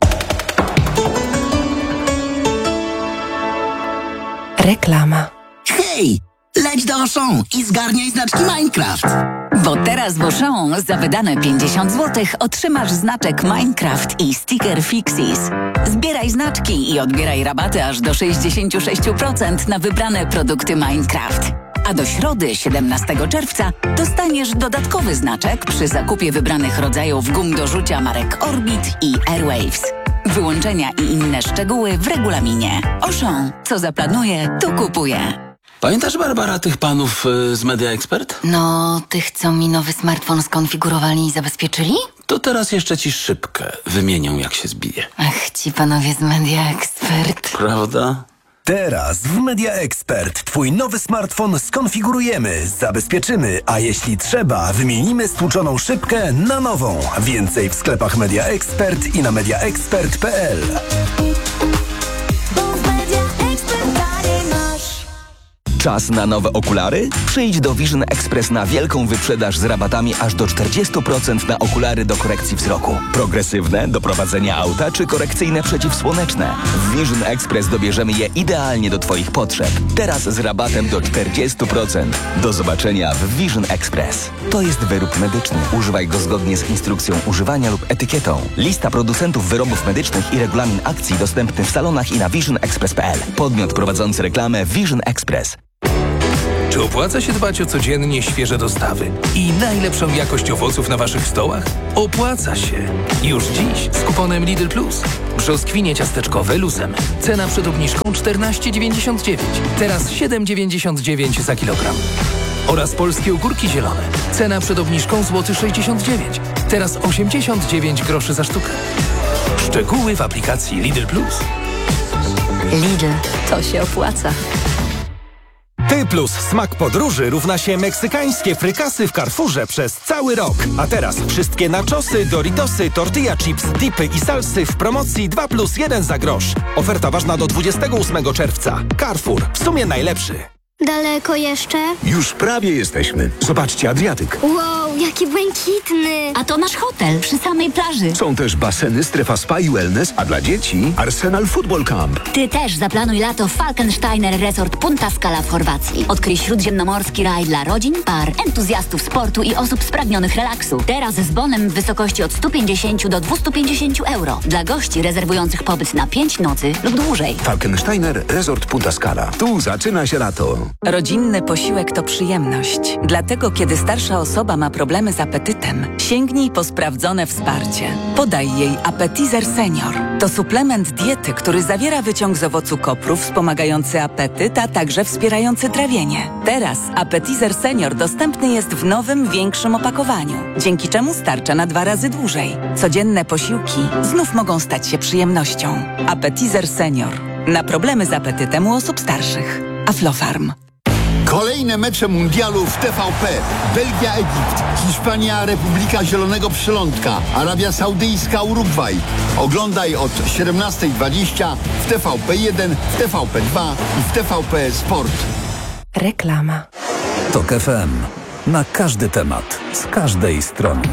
Reklama. Hej! Leć do Auchan i zgarniaj znaczki Minecraft. Bo teraz w Auchan za wydane pięćdziesiąt złotych otrzymasz znaczek Minecraft i sticker Fixies. Zbieraj znaczki i odbieraj rabaty aż do sześćdziesiąt sześć procent na wybrane produkty Minecraft. A do środy, siedemnastego czerwca, dostaniesz dodatkowy znaczek przy zakupie wybranych rodzajów gum do rzucia marek Orbit i Airwaves. Wyłączenia i inne szczegóły w regulaminie. Auchan. Co zaplanuje, to kupuje. Pamiętasz, Barbara, tych panów y, z Media Expert? No, tych, co mi nowy smartfon skonfigurowali i zabezpieczyli? To teraz jeszcze ci szybkę wymienią, jak się zbije. Ach, ci panowie z Media Expert. Prawda? Teraz w Media Expert Twój nowy smartfon skonfigurujemy, zabezpieczymy, a jeśli trzeba, wymienimy stłuczoną szybkę na nową. Więcej w sklepach Media Expert i na media expert kropka p l. Czas na nowe okulary? Przyjdź do Vision Express na wielką wyprzedaż z rabatami aż do czterdzieści procent na okulary do korekcji wzroku. Progresywne, do prowadzenia auta czy korekcyjne przeciwsłoneczne. W Vision Express dobierzemy je idealnie do Twoich potrzeb. Teraz z rabatem do czterdzieści procent. Do zobaczenia w Vision Express. To jest wyrób medyczny. Używaj go zgodnie z instrukcją używania lub etykietą. Lista producentów wyrobów medycznych i regulamin akcji dostępny w salonach i na vision express kropka p l. Podmiot prowadzący reklamę Vision Express. Czy opłaca się dbać o codziennie świeże dostawy i najlepszą jakość owoców na Waszych stołach? Opłaca się! Już dziś z kuponem Lidl Plus. Brzoskwinie ciasteczkowe luzem. Cena przed obniżką czternaście dziewięćdziesiąt dziewięć. Teraz siedem dziewięćdziesiąt dziewięć za kilogram. Oraz polskie ogórki zielone. Cena przed obniżką złoty sześćdziesiąt dziewięć. Teraz osiemdziesiąt dziewięć groszy za sztukę. Szczegóły w aplikacji Lidl Plus. Lidl, to się opłaca. Ty plus smak podróży równa się meksykańskie frykasy w Carrefourze przez cały rok. A teraz wszystkie nachosy, Doritosy, tortilla chips, dipy i salsy w promocji dwa plus jeden za grosz. Oferta ważna do dwudziestego ósmego czerwca. Carrefour, w sumie najlepszy. Daleko jeszcze? Już prawie jesteśmy. Zobaczcie, Adriatyk. Wow, jaki błękitny. A to nasz hotel przy samej plaży. Są też baseny, strefa spa i wellness, a dla dzieci Arsenal Football Camp. Ty też zaplanuj lato w Falkensteiner Resort Punta Scala w Chorwacji. Odkryj śródziemnomorski raj dla rodzin, par, entuzjastów sportu i osób spragnionych relaksu. Teraz z bonem w wysokości od stu pięćdziesięciu do dwustu pięćdziesięciu euro. Dla gości rezerwujących pobyt na pięć nocy lub dłużej. Falkensteiner Resort Punta Scala. Tu zaczyna się lato. Rodzinny posiłek to przyjemność. Dlatego, kiedy starsza osoba ma problemy z apetytem, sięgnij po sprawdzone wsparcie. Podaj jej Appetizer Senior. To suplement diety, który zawiera wyciąg z owocu kopru wspomagający apetyt, a także wspierający trawienie. Teraz Appetizer Senior dostępny jest w nowym, większym opakowaniu, dzięki czemu starcza na dwa razy dłużej. Codzienne posiłki znów mogą stać się przyjemnością. Appetizer Senior. Na problemy z apetytem u osób starszych. Aflofarm. Kolejne mecze mundialu w T V P. Belgia, Egipt, Hiszpania, Republika Zielonego Przylądka, Arabia Saudyjska, Urugwaj. Oglądaj od siedemnastej dwadzieścia w T V P jeden, w T V P dwa i w T V P Sport. Reklama. Tok F M. Na każdy temat, z każdej strony.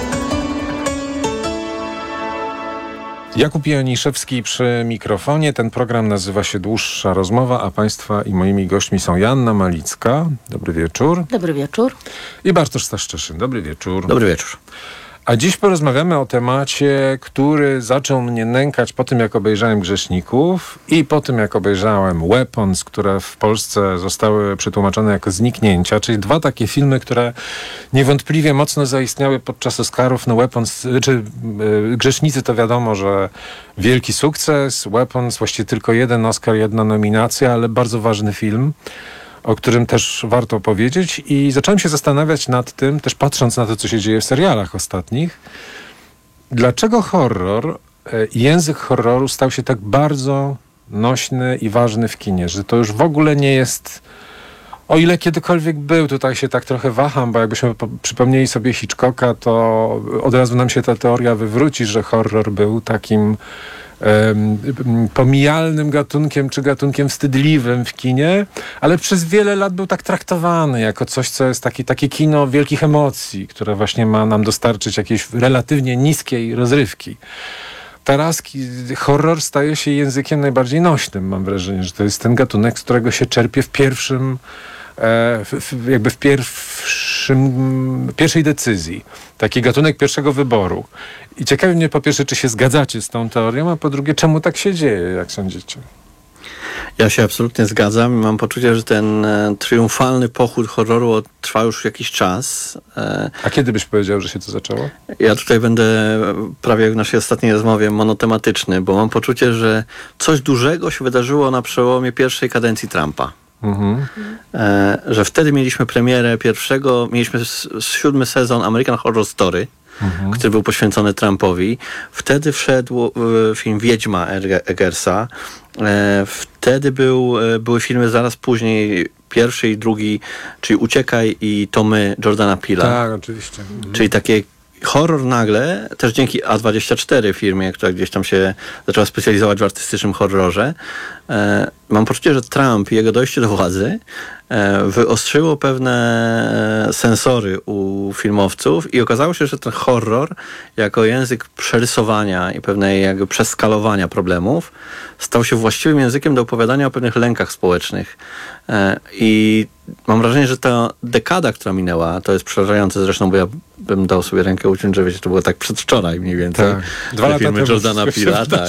Jakub Janiszewski przy mikrofonie. Ten program nazywa się Dłuższa Rozmowa, a Państwa i moimi gośćmi są Joanna Malicka. Dobry wieczór. Dobry wieczór. I Bartosz Staszczyszyn. Dobry wieczór. Dobry wieczór. A dziś porozmawiamy o temacie, który zaczął mnie nękać po tym, jak obejrzałem Grzeszników i po tym, jak obejrzałem Weapons, które w Polsce zostały przetłumaczone jako Zniknięcia, czyli dwa takie filmy, które niewątpliwie mocno zaistniały podczas Oscarów. No Weapons, czy yy, Grzesznicy to wiadomo, że wielki sukces. Weapons właściwie tylko jeden Oscar, jedna nominacja, ale bardzo ważny film, o którym też warto powiedzieć, i zacząłem się zastanawiać nad tym, też patrząc na to, co się dzieje w serialach ostatnich, dlaczego horror, język horroru stał się tak bardzo nośny i ważny w kinie, że to już w ogóle nie jest, o ile kiedykolwiek był, tutaj się tak trochę waham, bo jakbyśmy po, przypomnieli sobie Hitchcocka, to od razu nam się ta teoria wywróci, że horror był takim pomijalnym gatunkiem, czy gatunkiem wstydliwym w kinie, ale przez wiele lat był tak traktowany jako coś, co jest taki, takie kino wielkich emocji, które właśnie ma nam dostarczyć jakiejś relatywnie niskiej rozrywki. Teraz horror staje się językiem najbardziej nośnym, mam wrażenie, że to jest ten gatunek, z którego się czerpie w pierwszym W, w, jakby w pierwszym, pierwszej decyzji. Taki gatunek pierwszego wyboru. I ciekawi mnie po pierwsze, czy się zgadzacie z tą teorią, a po drugie, czemu tak się dzieje, jak sądzicie? Ja się absolutnie zgadzam. Mam poczucie, że ten e, triumfalny pochód horroru trwa już jakiś czas. E, A kiedy byś powiedział, że się to zaczęło? Ja tutaj będę prawie jak w naszej ostatniej rozmowie monotematyczny, bo mam poczucie, że coś dużego się wydarzyło na przełomie pierwszej kadencji Trumpa. Mhm. E, że wtedy mieliśmy premierę pierwszego, mieliśmy s- siódmy sezon American Horror Story, mhm. który był poświęcony Trumpowi. Wtedy wszedł e, film Wiedźma Eggersa. E, wtedy był, e, były filmy zaraz później, pierwszy i drugi, czyli Uciekaj i To my, Jordana Peele'a. Tak, oczywiście. Mhm. Czyli takie horror nagle, też dzięki A dwadzieścia cztery firmie, która gdzieś tam się zaczęła specjalizować w artystycznym horrorze. E, mam poczucie, że Trump i jego dojście do władzy e, wyostrzyło pewne sensory u filmowców i okazało się, że ten horror jako język przerysowania i pewnej jakby przeskalowania problemów stał się właściwym językiem do opowiadania o pewnych lękach społecznych. E, I mam wrażenie, że ta dekada, która minęła, to jest przerażające zresztą, bo ja bym dał sobie rękę uciąć, że wiecie, to było tak przedwczoraj mniej więcej. Tak. Dwa lata filmy temu Jordana Peele'a, tak.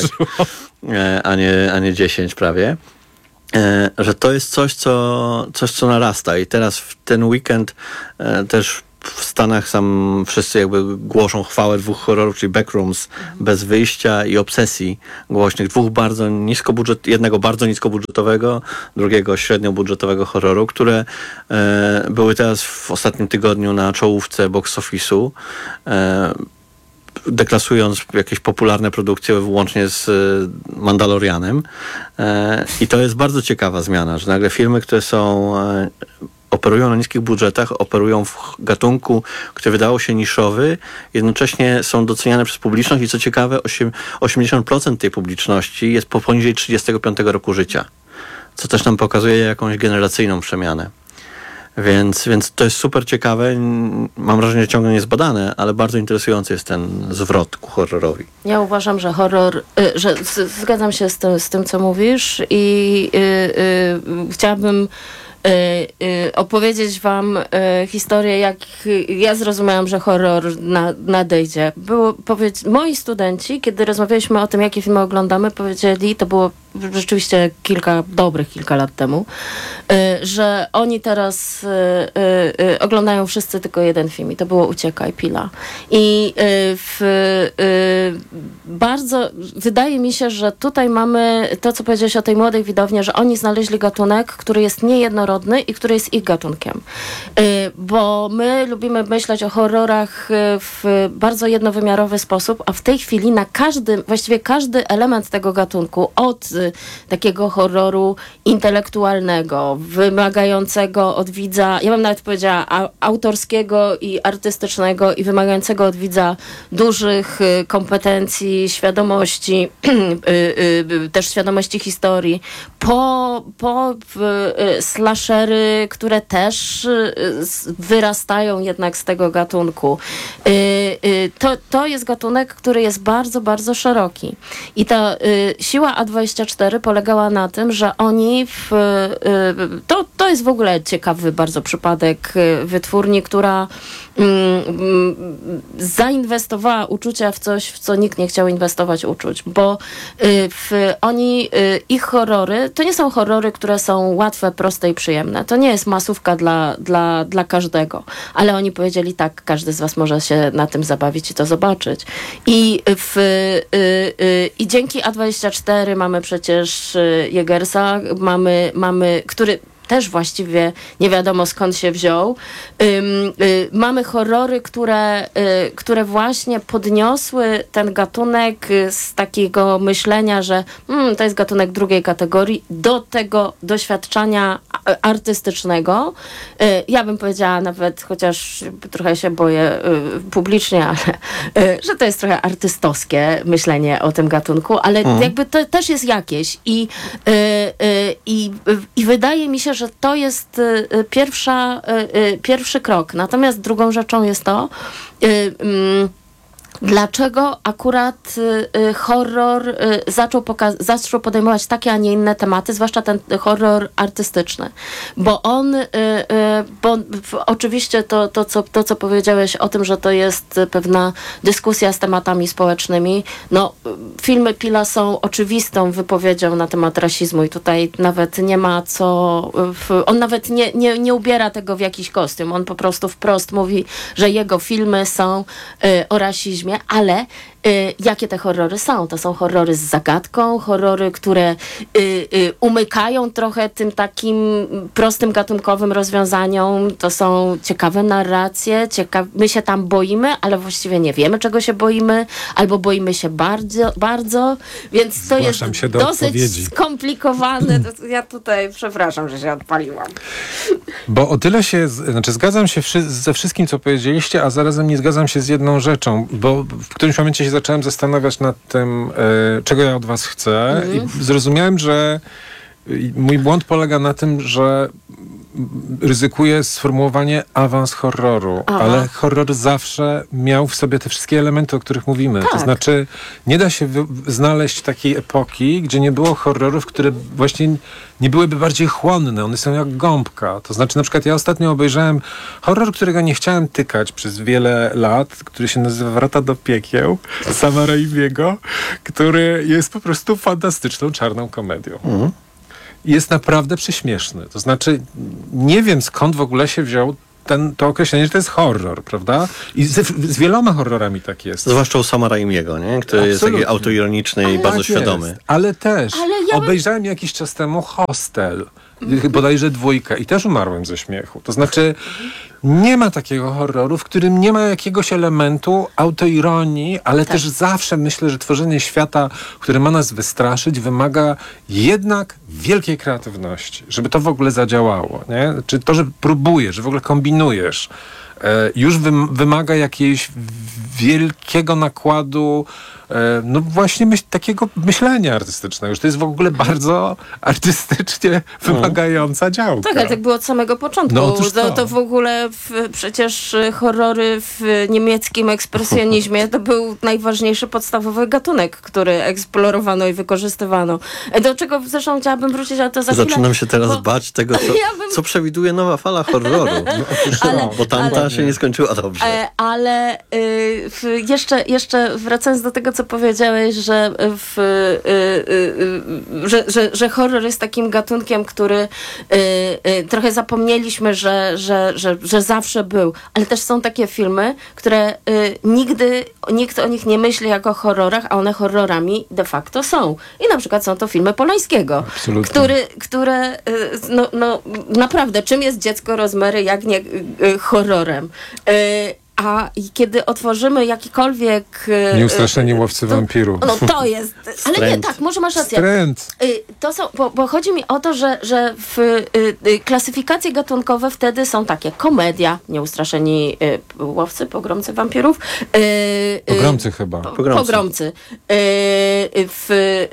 E, a nie, a nie dziesięć prawie. E, że to jest coś co, coś, co narasta i teraz w ten weekend e, też w Stanach sam wszyscy jakby głoszą chwałę dwóch horrorów, czyli Backrooms, Bez wyjścia i Obsesji głośnych. Dwóch bardzo niskobudżet, jednego bardzo niskobudżetowego, drugiego średniobudżetowego horroru, które e, były teraz w ostatnim tygodniu na czołówce box office'u. E, deklasując jakieś popularne produkcje włącznie z Mandalorianem. E, I to jest bardzo ciekawa zmiana, że nagle filmy, które są e, operują na niskich budżetach, operują w gatunku, który wydawał się niszowy, jednocześnie są doceniane przez publiczność i co ciekawe, osiemdziesiąt procent tej publiczności jest po poniżej trzydziestego piątego roku życia, co też nam pokazuje jakąś generacyjną przemianę. Więc, więc to jest super ciekawe. Mam wrażenie, że ciągle niezbadane, ale bardzo interesujący jest ten zwrot ku horrorowi. Ja uważam, że horror, y, że z, zgadzam się z tym, z tym, co mówisz i y, y, chciałabym y, y, opowiedzieć wam y, historię, jak ja zrozumiałam, że horror na, nadejdzie. Było, powiedz, moi studenci, kiedy rozmawialiśmy o tym, jakie filmy oglądamy, powiedzieli, to było rzeczywiście kilka, dobrych kilka lat temu, y, że oni teraz y, y, y, oglądają wszyscy tylko jeden film i to było Uciekaj Peele'a. I y, w, y, bardzo wydaje mi się, że tutaj mamy to, co powiedziałeś o tej młodej widowni, że oni znaleźli gatunek, który jest niejednorodny i który jest ich gatunkiem. Y, bo my lubimy myśleć o horrorach w bardzo jednowymiarowy sposób, a w tej chwili na każdym, właściwie każdy element tego gatunku, od takiego horroru intelektualnego, wymagającego od widza, ja bym nawet powiedziała a, autorskiego i artystycznego i wymagającego od widza dużych y, kompetencji, świadomości, y, y, też świadomości historii, po, po y, slashery, które też y, wyrastają jednak z tego gatunku. Y, y, to, to jest gatunek, który jest bardzo, bardzo szeroki. I ta y, siła A dwadzieścia cztery polegała na tym, że oni w, y, to, to jest w ogóle ciekawy bardzo przypadek y, wytwórni, która y, y, zainwestowała uczucia w coś, w co nikt nie chciał inwestować uczuć, bo y, w, oni, y, ich horrory, to nie są horrory, które są łatwe, proste i przyjemne. To nie jest masówka dla, dla, dla każdego, ale oni powiedzieli tak, każdy z was może się na tym zabawić i to zobaczyć. I, w, y, y, i dzięki A dwadzieścia cztery mamy przecież Eggersa, mamy, mamy, który też właściwie nie wiadomo skąd się wziął. Ym, y, mamy horrory, które, y, które właśnie podniosły ten gatunek z takiego myślenia, że mm, to jest gatunek drugiej kategorii, do tego doświadczenia artystycznego. Y, ja bym powiedziała nawet, chociaż trochę się boję y, publicznie, ale y, że to jest trochę artystowskie myślenie o tym gatunku, ale mhm. jakby to też jest jakieś i, y, y, i, i wydaje mi się, że to jest y, pierwsza, y, y, pierwszy krok. Natomiast drugą rzeczą jest to, y, y, dlaczego akurat y, horror y, zaczął, poka- zaczął podejmować takie, a nie inne tematy, zwłaszcza ten horror artystyczny. Bo on, y, y, bo w, oczywiście to, to, co, to, co powiedziałeś o tym, że to jest pewna dyskusja z tematami społecznymi, no filmy Peela są oczywistą wypowiedzią na temat rasizmu i tutaj nawet nie ma co, w, on nawet nie, nie, nie ubiera tego w jakiś kostium, on po prostu wprost mówi, że jego filmy są y, o rasizmie, ale y, jakie te horrory są? To są horrory z zagadką, horrory, które y, y, umykają trochę tym takim prostym gatunkowym rozwiązaniom. To są ciekawe narracje, cieka- my się tam boimy, ale właściwie nie wiemy, czego się boimy, albo boimy się bardzo, bardzo, więc to Zgłaszam jest się do dosyć odpowiedzi. skomplikowane. To, ja tutaj przepraszam, że się odpaliłam. Bo o tyle się, z- znaczy zgadzam się wszy- ze wszystkim, co powiedzieliście, a zarazem nie zgadzam się z jedną rzeczą, bo w którymś momencie się zacząłem zastanawiać nad tym, e, czego ja od was chcę Mhm. i zrozumiałem, że y, mój błąd polega na tym, że ryzykuję sformułowanie awans horroru, Aha. ale horror zawsze miał w sobie te wszystkie elementy, o których mówimy. Tak. To znaczy, nie da się wy- znaleźć takiej epoki, gdzie nie było horrorów, które właśnie nie byłyby bardziej chłonne. One są jak gąbka. To znaczy, na przykład ja ostatnio obejrzałem horror, którego nie chciałem tykać przez wiele lat, który się nazywa Wrota do piekieł, Sama Raimiego, który jest po prostu fantastyczną, czarną komedią. Mhm. Jest naprawdę prześmieszny. To znaczy, nie wiem skąd w ogóle się wziął ten, to określenie, że to jest horror, prawda? I z, z wieloma horrorami tak jest. Zwłaszcza u Sama Raimiego, nie? Który jest taki Absolutnie. autoironiczny i bardzo Tak świadomy. jest. Ale też Ale ja obejrzałem jakiś czas temu Hostel, bodajże dwójkę i też umarłem ze śmiechu. To znaczy, nie ma takiego horroru, w którym nie ma jakiegoś elementu autoironii, ale też zawsze myślę, że tworzenie świata, które ma nas wystraszyć, wymaga jednak wielkiej kreatywności, żeby to w ogóle zadziałało. Nie? Czy to, że próbujesz, że w ogóle kombinujesz, e, już wym- wymaga jakiejś wielkiego nakładu e, no właśnie myśl, takiego myślenia artystycznego, że to jest w ogóle bardzo artystycznie wymagająca działka. Tak, ale tak było od samego początku. No, otóż to, to. to w ogóle w, przecież y, horrory w niemieckim ekspresjonizmie to był najważniejszy podstawowy gatunek, który eksplorowano i wykorzystywano. Do czego zresztą chciałabym wrócić, ale to za chwilę. Zaczynam się teraz bo- bać tego, co, Ja bym- co przewiduje nowa fala horroru. Ale- Bo tamta ale- się nie skończyła dobrze. E, ale y, w, jeszcze, jeszcze wracając do tego, co powiedziałeś, że, w, y, y, y, że, że, że horror jest takim gatunkiem, który y, y, trochę zapomnieliśmy, że, że, że, że zawsze był. Ale też są takie filmy, które y, nigdy nikt o nich nie myśli jako o horrorach, a one horrorami de facto są. I na przykład są to filmy Polańskiego, Absolutnie. który, które y, no, no, naprawdę, czym jest Dziecko Rozmery, jak nie y, y, horrorem? Y, A i kiedy otworzymy jakikolwiek... y, Nieustraszeni y, łowcy to- wampirów. No to jest... Ale nie, Wstręt. tak, może masz rację. Wstręt. Y, To są, bo, bo chodzi mi o to, że, że w y, y, klasyfikacje gatunkowe wtedy są takie: komedia, nieustraszeni y, łowcy, pogromcy wampirów. Y, y, Pogromcy chyba. Pogromcy. Pogromcy. Y, y, w,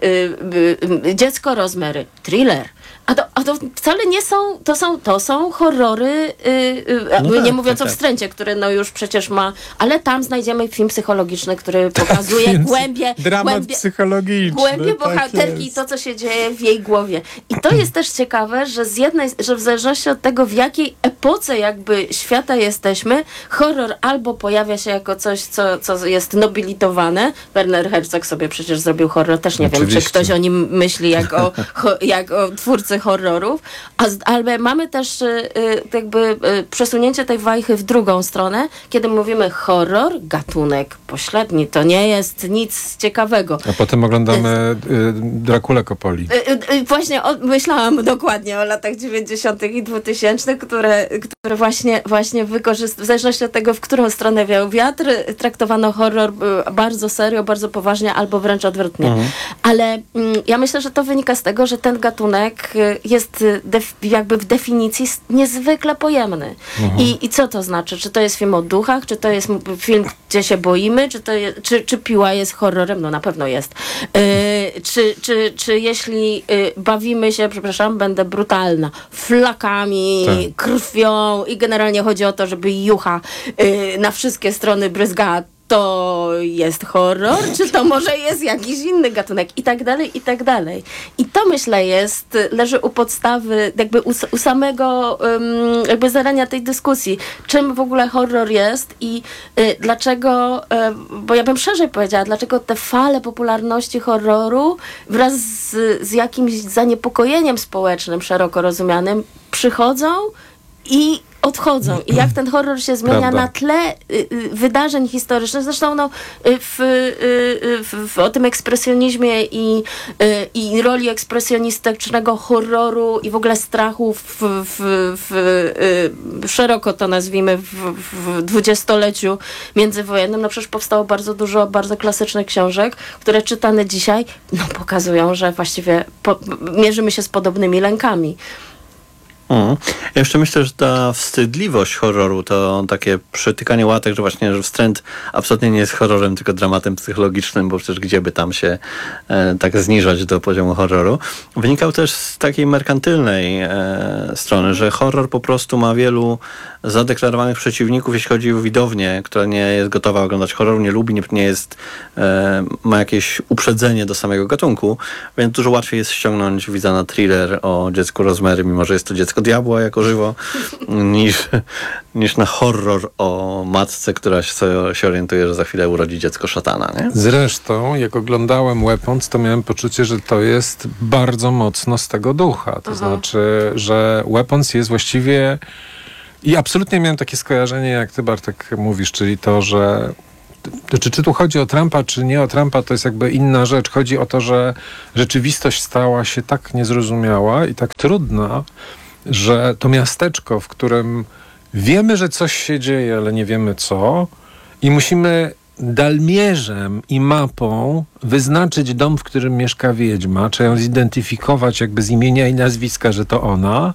y, y, Dziecko Rozmery. Thriller. A to, a to wcale nie są, to są, to są horrory, y, y, No nie tak, mówiąc tak, o tak. Wstręcie, który no już przecież ma, ale tam znajdziemy film psychologiczny, który pokazuje Więc głębie, Dramat głębie, psychologiczny. głębie tak bohaterki i jest. to, co się dzieje w jej głowie. I to jest też ciekawe, że z jednej, że w zależności od tego, w jakiej epoce jakby świata jesteśmy, horror albo pojawia się jako coś, co, co jest nobilitowane. Werner Herzog sobie przecież zrobił horror, też nie wiem, Oczywiście. czy ktoś o nim myśli jak o, ho, jak o twórcy horrorów. A z, ale mamy też y, y, jakby y, przesunięcie tej wajchy w drugą stronę, kiedy mówimy horror, gatunek pośredni. To nie jest nic ciekawego. A potem oglądamy y, Drakulę Coppoli. Y, y, Właśnie o, myślałam dokładnie o latach dziewięćdziesiątych i dwutysięcznych, które, które właśnie, właśnie wykorzyst- w zależności od tego, w którą stronę wiał wiatr, traktowano horror y, bardzo serio, bardzo poważnie, albo wręcz odwrotnie. Mhm. Ale mm, ja myślę, że to wynika z tego, że ten gatunek y, jest y, def- jakby w definicji s- niezwykle pojemny. Mhm. I, I co to znaczy? Czy to jest film o duchach? Czy to jest m- film, gdzie się boimy? Czy, to je, czy, czy Piła jest horrorem? No na pewno jest. Y, czy, czy, czy jeśli y, bawimy się, przepraszam, będę brutalna, flakami, Tak. krwią i generalnie chodzi o to, żeby jucha y, na wszystkie strony bryzgała, to jest horror, czy to może jest jakiś inny gatunek i tak dalej, i tak dalej. I to myślę jest, leży u podstawy, jakby u, u samego um, jakby zarania tej dyskusji, czym w ogóle horror jest i y, dlaczego, y, bo ja bym szerzej powiedziała, dlaczego te fale popularności horroru wraz z, z jakimś zaniepokojeniem społecznym szeroko rozumianym przychodzą i odchodzą. I jak ten horror się zmienia Prawda. na tle y, y, wydarzeń historycznych. Zresztą no, y, w, y, y, w, w, o tym ekspresjonizmie i, y, i roli ekspresjonistycznego horroru i w ogóle strachu w, w, w, y, szeroko to nazwijmy w, w dwudziestoleciu międzywojennym. No przecież powstało bardzo dużo bardzo klasycznych książek, które czytane dzisiaj no, pokazują, że właściwie po, mierzymy się z podobnymi lękami. Mhm. Ja jeszcze myślę, że ta wstydliwość horroru, to takie przytykanie łatek, że właśnie że wstręt absolutnie nie jest horrorem, tylko dramatem psychologicznym, bo przecież gdzie by tam się e, tak zniżać do poziomu horroru, wynikał też z takiej merkantylnej e, strony, że horror po prostu ma wielu zadeklarowanych przeciwników, jeśli chodzi o widownię, która nie jest gotowa oglądać horroru, nie lubi, nie, nie jest, e, ma jakieś uprzedzenie do samego gatunku, więc dużo łatwiej jest ściągnąć widza na thriller o dziecku Rosemary, mimo że jest to dziecko diabła jako żywo, niż, niż na horror o matce, która się, się orientuje, że za chwilę urodzi dziecko szatana. Nie? Zresztą, jak oglądałem Weapons, to miałem poczucie, że to jest bardzo mocno z tego ducha. To Aha. znaczy, że Weapons jest właściwie... I absolutnie miałem takie skojarzenie, jak ty, Bartek, mówisz, czyli to, że czy, czy tu chodzi o Trumpa, czy nie o Trumpa, to jest jakby inna rzecz. Chodzi o to, że rzeczywistość stała się tak niezrozumiała i tak trudna, że to miasteczko, w którym wiemy, że coś się dzieje, ale nie wiemy co, i musimy dalmierzem i mapą wyznaczyć dom, w którym mieszka wiedźma, czy ją zidentyfikować jakby z imienia i nazwiska, że to ona,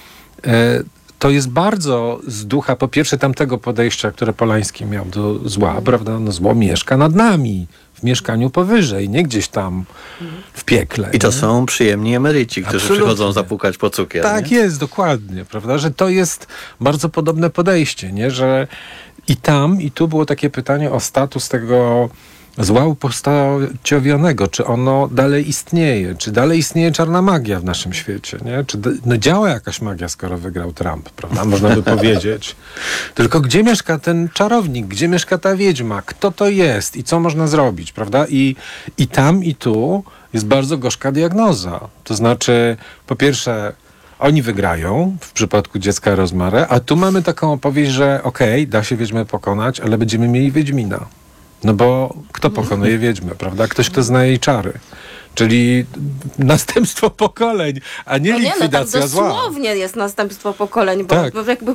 to jest bardzo z ducha, po pierwsze, tamtego podejścia, które Polański miał do zła, mm. prawda? No, zło mieszka nad nami, w mieszkaniu powyżej, nie gdzieś tam w piekle. I to nie? są przyjemni emeryci, którzy Absolutnie. przychodzą zapukać po cukier. Tak nie? jest, dokładnie, prawda? Że to jest bardzo podobne podejście, nie? Że i tam, i tu było takie pytanie o status tego zła upostaciowianego, czy ono dalej istnieje, czy dalej istnieje czarna magia w naszym świecie, nie? Czy no działa jakaś magia, skoro wygrał Trump, prawda? Można by powiedzieć. Tylko gdzie mieszka ten czarownik? Gdzie mieszka ta wiedźma? Kto to jest? I co można zrobić, prawda? I, i tam, i tu jest bardzo gorzka diagnoza. To znaczy, po pierwsze, oni wygrają w przypadku dziecka Rosemary, a tu mamy taką opowieść, że okej, okay, da się wiedźmę pokonać, ale będziemy mieli wiedźmina. No bo kto pokonuje wiedźmę, prawda? Ktoś, kto zna jej czary. Czyli następstwo pokoleń, a nie no likwidacja nie, no zła. Dosłownie jest następstwo pokoleń, bo, tak. bo jakby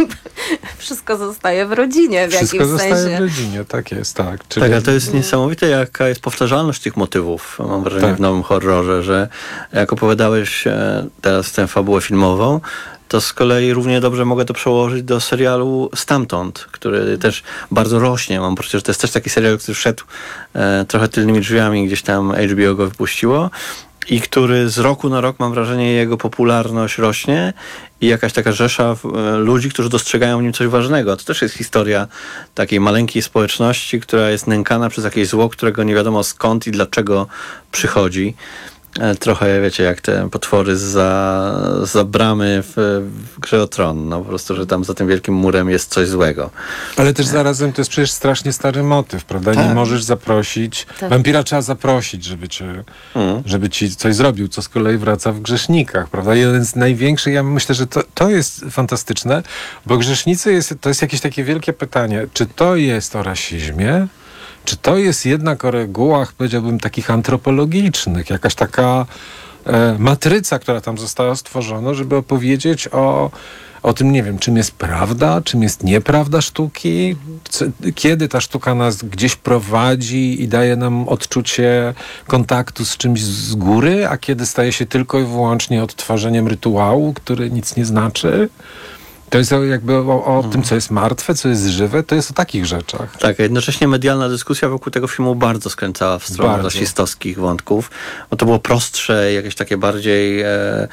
wszystko zostaje w rodzinie w wszystko jakimś zostaje sensie. w rodzinie, tak jest, tak. Czyli... Tak, ale to jest niesamowite, jaka jest powtarzalność tych motywów, mam wrażenie, tak. w nowym horrorze, że jak opowiadałeś teraz tę fabułę filmową, to z kolei równie dobrze mogę to przełożyć do serialu Stamtąd, który też bardzo rośnie. Mam poczucie, że to jest też taki serial, który wszedł e, trochę tylnymi drzwiami, gdzieś tam H B O go wypuściło i który z roku na rok, mam wrażenie, jego popularność rośnie i jakaś taka rzesza e, ludzi, którzy dostrzegają w nim coś ważnego. To też jest historia takiej maleńkiej społeczności, która jest nękana przez jakieś zło, którego nie wiadomo skąd i dlaczego przychodzi. Trochę, wiecie, jak te potwory za, za bramy w, w Grze o Tron. No po prostu, że tam za tym wielkim murem jest coś złego. Ale też zarazem to jest przecież strasznie stary motyw, prawda? Tak. Nie możesz zaprosić. Tak. Wampira trzeba zaprosić, żeby, cię, mm. żeby ci coś zrobił, co z kolei wraca w Grzesznikach, prawda? Jeden z największych, ja myślę, że to, to jest fantastyczne, bo Grzesznicy jest, to jest jakieś takie wielkie pytanie, czy to jest o rasizmie? Czy to jest jednak o regułach, powiedziałbym, takich antropologicznych, jakaś taka e, matryca, która tam została stworzona, żeby opowiedzieć o, o tym, nie wiem, czym jest prawda, czym jest nieprawda sztuki, co, kiedy ta sztuka nas gdzieś prowadzi i daje nam odczucie kontaktu z czymś z góry, a kiedy staje się tylko i wyłącznie odtwarzeniem rytuału, który nic nie znaczy. To jest jakby o, o hmm. tym, co jest martwe, co jest żywe, to jest o takich rzeczach. Tak, a jednocześnie medialna dyskusja wokół tego filmu bardzo skręcała w stronę rasistowskich wątków, bo to było prostsze, jakieś takie bardziej e,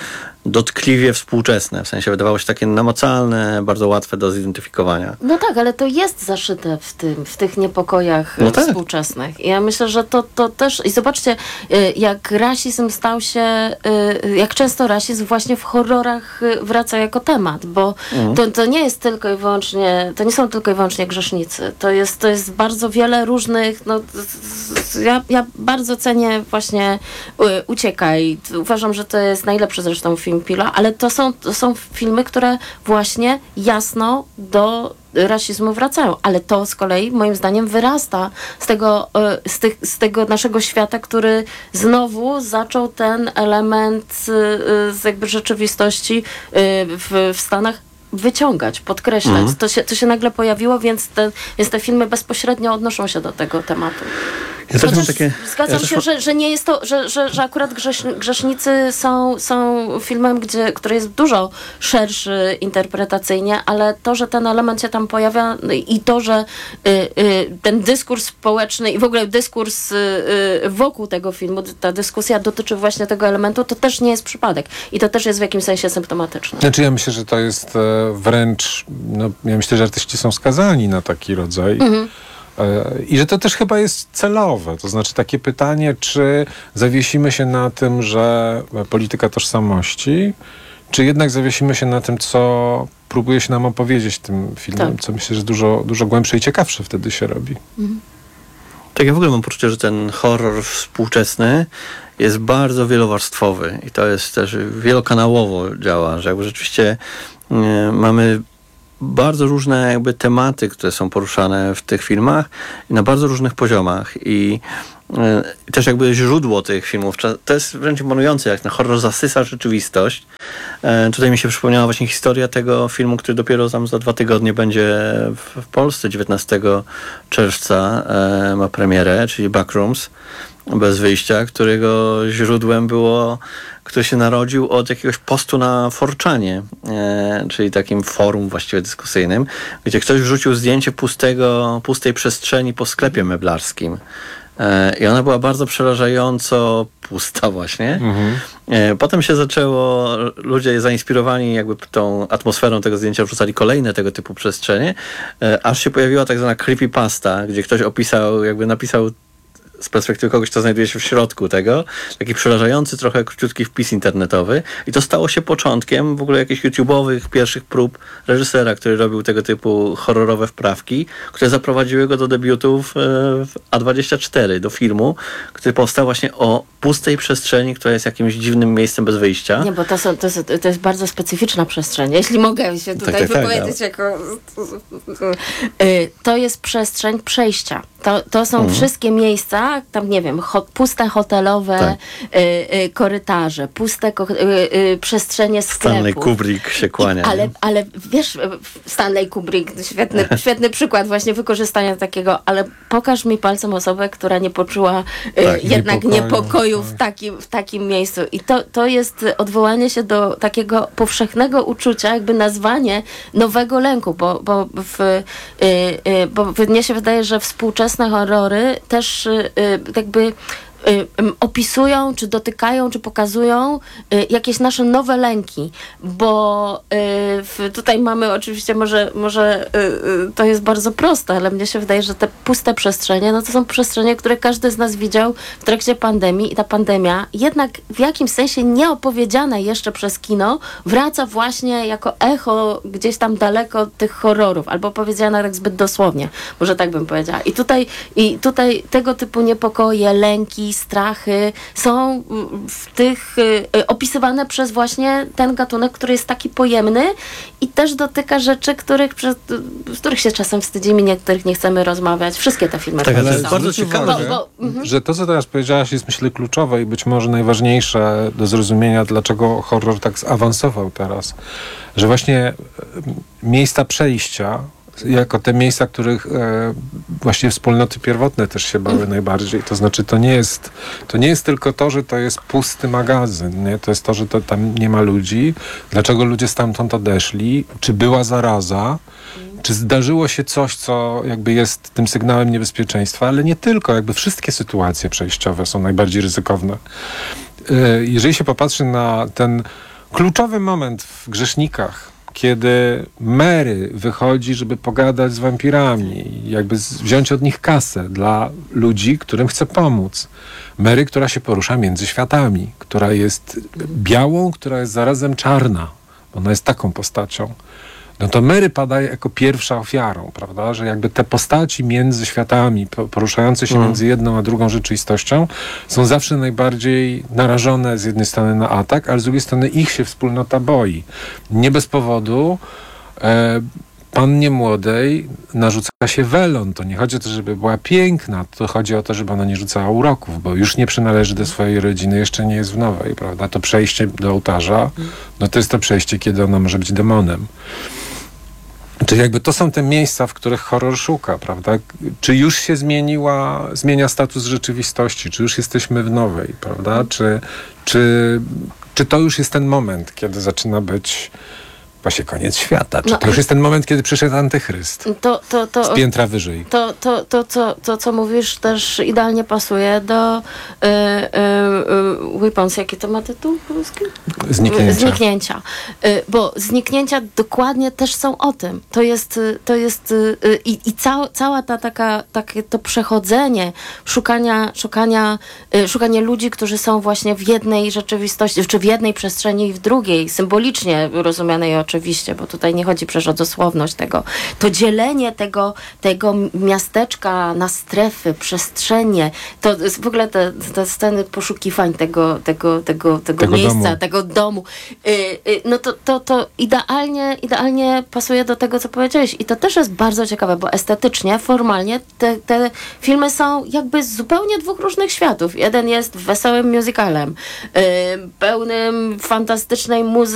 dotkliwie współczesne. W sensie wydawało się takie namacalne, bardzo łatwe do zidentyfikowania. No tak, ale to jest zaszyte w tym, w tych niepokojach No tak. współczesnych. I ja myślę, że to, to też... I zobaczcie, jak rasizm stał się... Jak często rasizm właśnie w horrorach wraca jako temat, bo mhm. to, to nie jest tylko i wyłącznie... To nie są tylko i wyłącznie grzesznicy. To jest, to jest bardzo wiele różnych... No, ja, ja bardzo cenię właśnie Uciekaj. Uważam, że to jest najlepszy zresztą film Pila, ale to są, to są filmy, które właśnie jasno do rasizmu wracają, ale to z kolei moim zdaniem wyrasta z tego, z, tych, z tego naszego świata, który znowu zaczął ten element z jakby rzeczywistości w, w Stanach wyciągać, podkreślać. Mm. To, się, to się nagle pojawiło, więc te, więc te filmy bezpośrednio odnoszą się do tego tematu. Ja też mam takie, zgadzam ja się, też... że, że nie jest to, że, że, że akurat grzesz, grzesznicy są, są filmem, gdzie, który jest dużo szerszy interpretacyjnie, ale to, że ten element się tam pojawia i to, że y, y, ten dyskurs społeczny i w ogóle dyskurs y, y, wokół tego filmu, ta dyskusja dotyczy właśnie tego elementu, to też nie jest przypadek. I to też jest w jakimś sensie symptomatyczne. Znaczy ja myślę, że to jest e, wręcz, no, ja myślę, że artyści są skazani na taki rodzaj. Mhm. I że to też chyba jest celowe. To znaczy takie pytanie, czy zawiesimy się na tym, że polityka tożsamości, czy jednak zawiesimy się na tym, co próbuje się nam opowiedzieć tym filmem, tak. co myślę, że dużo, dużo głębsze i ciekawsze wtedy się robi. Mhm. Tak, ja w ogóle mam poczucie, że ten horror współczesny jest bardzo wielowarstwowy i to jest też wielokanałowo działa, że jakby rzeczywiście yy, mamy bardzo różne jakby tematy, które są poruszane w tych filmach i na bardzo różnych poziomach i, i też jakby źródło tych filmów, to jest wręcz imponujące, jak ten horror zasysa rzeczywistość. E, tutaj mi się przypomniała właśnie historia tego filmu, który dopiero tam za dwa tygodnie będzie w, w Polsce, dziewiętnastego czerwca e, ma premierę, czyli Backrooms, bez wyjścia, którego źródłem było, który się narodził od jakiegoś postu na four chanie, e, czyli takim forum właściwie dyskusyjnym, gdzie ktoś wrzucił zdjęcie pustego, pustej przestrzeni po sklepie meblarskim. E, I ona była bardzo przerażająco pusta właśnie. Mhm. E, potem się zaczęło, ludzie zainspirowani jakby tą atmosferą tego zdjęcia wrzucali kolejne tego typu przestrzenie, e, aż się pojawiła tak zwana creepypasta, gdzie ktoś opisał, jakby napisał z perspektywy kogoś, kto znajduje się w środku tego, taki przerażający, trochę króciutki wpis internetowy i to stało się początkiem w ogóle jakichś YouTube'owych pierwszych prób reżysera, który robił tego typu horrorowe wprawki, które zaprowadziły go do debiutów w A dwadzieścia cztery, do filmu, który powstał właśnie o pustej przestrzeni, która jest jakimś dziwnym miejscem bez wyjścia. Nie, bo to, są, to, jest, to jest bardzo specyficzna przestrzeń. Jeśli mogę się tutaj tak, tak, wypowiedzieć tak, jako... To jest przestrzeń przejścia. To, to są mhm. wszystkie miejsca, tam nie wiem, ho, puste hotelowe tak. y, y, korytarze, puste ko, y, y, przestrzenie sklepu. Stanley Kubrick się kłania. I, ale, ale wiesz, Stanley Kubrick, świetny, świetny przykład właśnie wykorzystania takiego, ale pokaż mi palcem osobę, która nie poczuła y, tak, jednak niepokoju, niepokoju w, takim, w takim miejscu. I to, to jest odwołanie się do takiego powszechnego uczucia, jakby nazwanie nowego lęku, bo, bo, w, y, y, bo mnie się wydaje, że współczesne horrory też y, jakby opisują, czy dotykają, czy pokazują jakieś nasze nowe lęki, bo tutaj mamy oczywiście, może, może to jest bardzo proste, ale mnie się wydaje, że te puste przestrzenie, no to są przestrzenie, które każdy z nas widział w trakcie pandemii i ta pandemia jednak w jakimś sensie nieopowiedziana jeszcze przez kino wraca właśnie jako echo gdzieś tam daleko od tych horrorów, albo powiedziana tak zbyt dosłownie, może tak bym powiedziała. I tutaj, i tutaj tego typu niepokoje, lęki, strachy są w tych y, opisywane przez właśnie ten gatunek, który jest taki pojemny i też dotyka rzeczy, których, przez, z których się czasem wstydzimy, niektórych nie chcemy rozmawiać. Wszystkie te filmy. Tak, ale jest bardzo ciekawe, bo, bo, że to, co teraz powiedziałaś, jest myślę kluczowe i być może najważniejsze do zrozumienia, dlaczego horror tak zaawansował teraz. Że właśnie miejsca przejścia jako te miejsca, których e, właśnie wspólnoty pierwotne też się bały mm. najbardziej. To znaczy, to nie jest to nie jest tylko to, że to jest pusty magazyn, nie? To jest to, że to, tam nie ma ludzi. Dlaczego ludzie stamtąd odeszli? Czy była zaraza? Mm. Czy zdarzyło się coś, co jakby jest tym sygnałem niebezpieczeństwa? Ale nie tylko. Jakby wszystkie sytuacje przejściowe są najbardziej ryzykowne. E, jeżeli się popatrzy na ten kluczowy moment w Grzesznikach, kiedy Mary wychodzi, żeby pogadać z wampirami, jakby z, wziąć od nich kasę dla ludzi, którym chce pomóc. Mary, która się porusza między światami, która jest białą, która jest zarazem czarna. Ona jest taką postacią. No to Mary pada jako pierwsza ofiarą, prawda? Że jakby te postaci między światami, poruszające się mm. między jedną a drugą rzeczywistością, są zawsze najbardziej narażone z jednej strony na atak, ale z drugiej strony ich się wspólnota boi. Nie bez powodu e, pannie młodej narzuca się welon. To nie chodzi o to, żeby była piękna, to chodzi o to, żeby ona nie rzucała uroków, bo już nie przynależy do swojej rodziny, jeszcze nie jest w nowej, prawda? To przejście do ołtarza, no to jest to przejście, kiedy ona może być demonem. Czyli jakby to są te miejsca, w których horror szuka, prawda? Czy już się zmieniła, zmienia status rzeczywistości, czy już jesteśmy w nowej, prawda? Czy, czy, czy to już jest ten moment, kiedy zaczyna być właśnie koniec świata? Czy No, to już jest ten moment, kiedy przyszedł antychryst? To, to, to, z piętra wyżej. To, to, to, to, to, co mówisz, też idealnie pasuje do y, y, y, Weapons. Jaki to ma tytuł polski? Zniknięcia. Zniknięcia. Y, bo zniknięcia dokładnie też są o tym. To jest, y, to jest y, y, i cała, cała ta taka, takie to przechodzenie, szukania, szukania, y, szukanie ludzi, którzy są właśnie w jednej rzeczywistości, czy w jednej przestrzeni i w drugiej, symbolicznie rozumianej oczywiście. Oczywiście, bo tutaj nie chodzi przecież o dosłowność tego. To dzielenie tego, tego miasteczka na strefy, przestrzenie, to jest w ogóle te, te sceny poszukiwań tego, tego, tego, tego, tego miejsca, domu. tego domu. Yy, yy, no to, to, to idealnie, idealnie pasuje do tego, co powiedziałeś. I to też jest bardzo ciekawe, bo estetycznie, formalnie te, te filmy są jakby z zupełnie dwóch różnych światów. Jeden jest wesołym musicalem, yy, pełnym fantastycznej muzyki,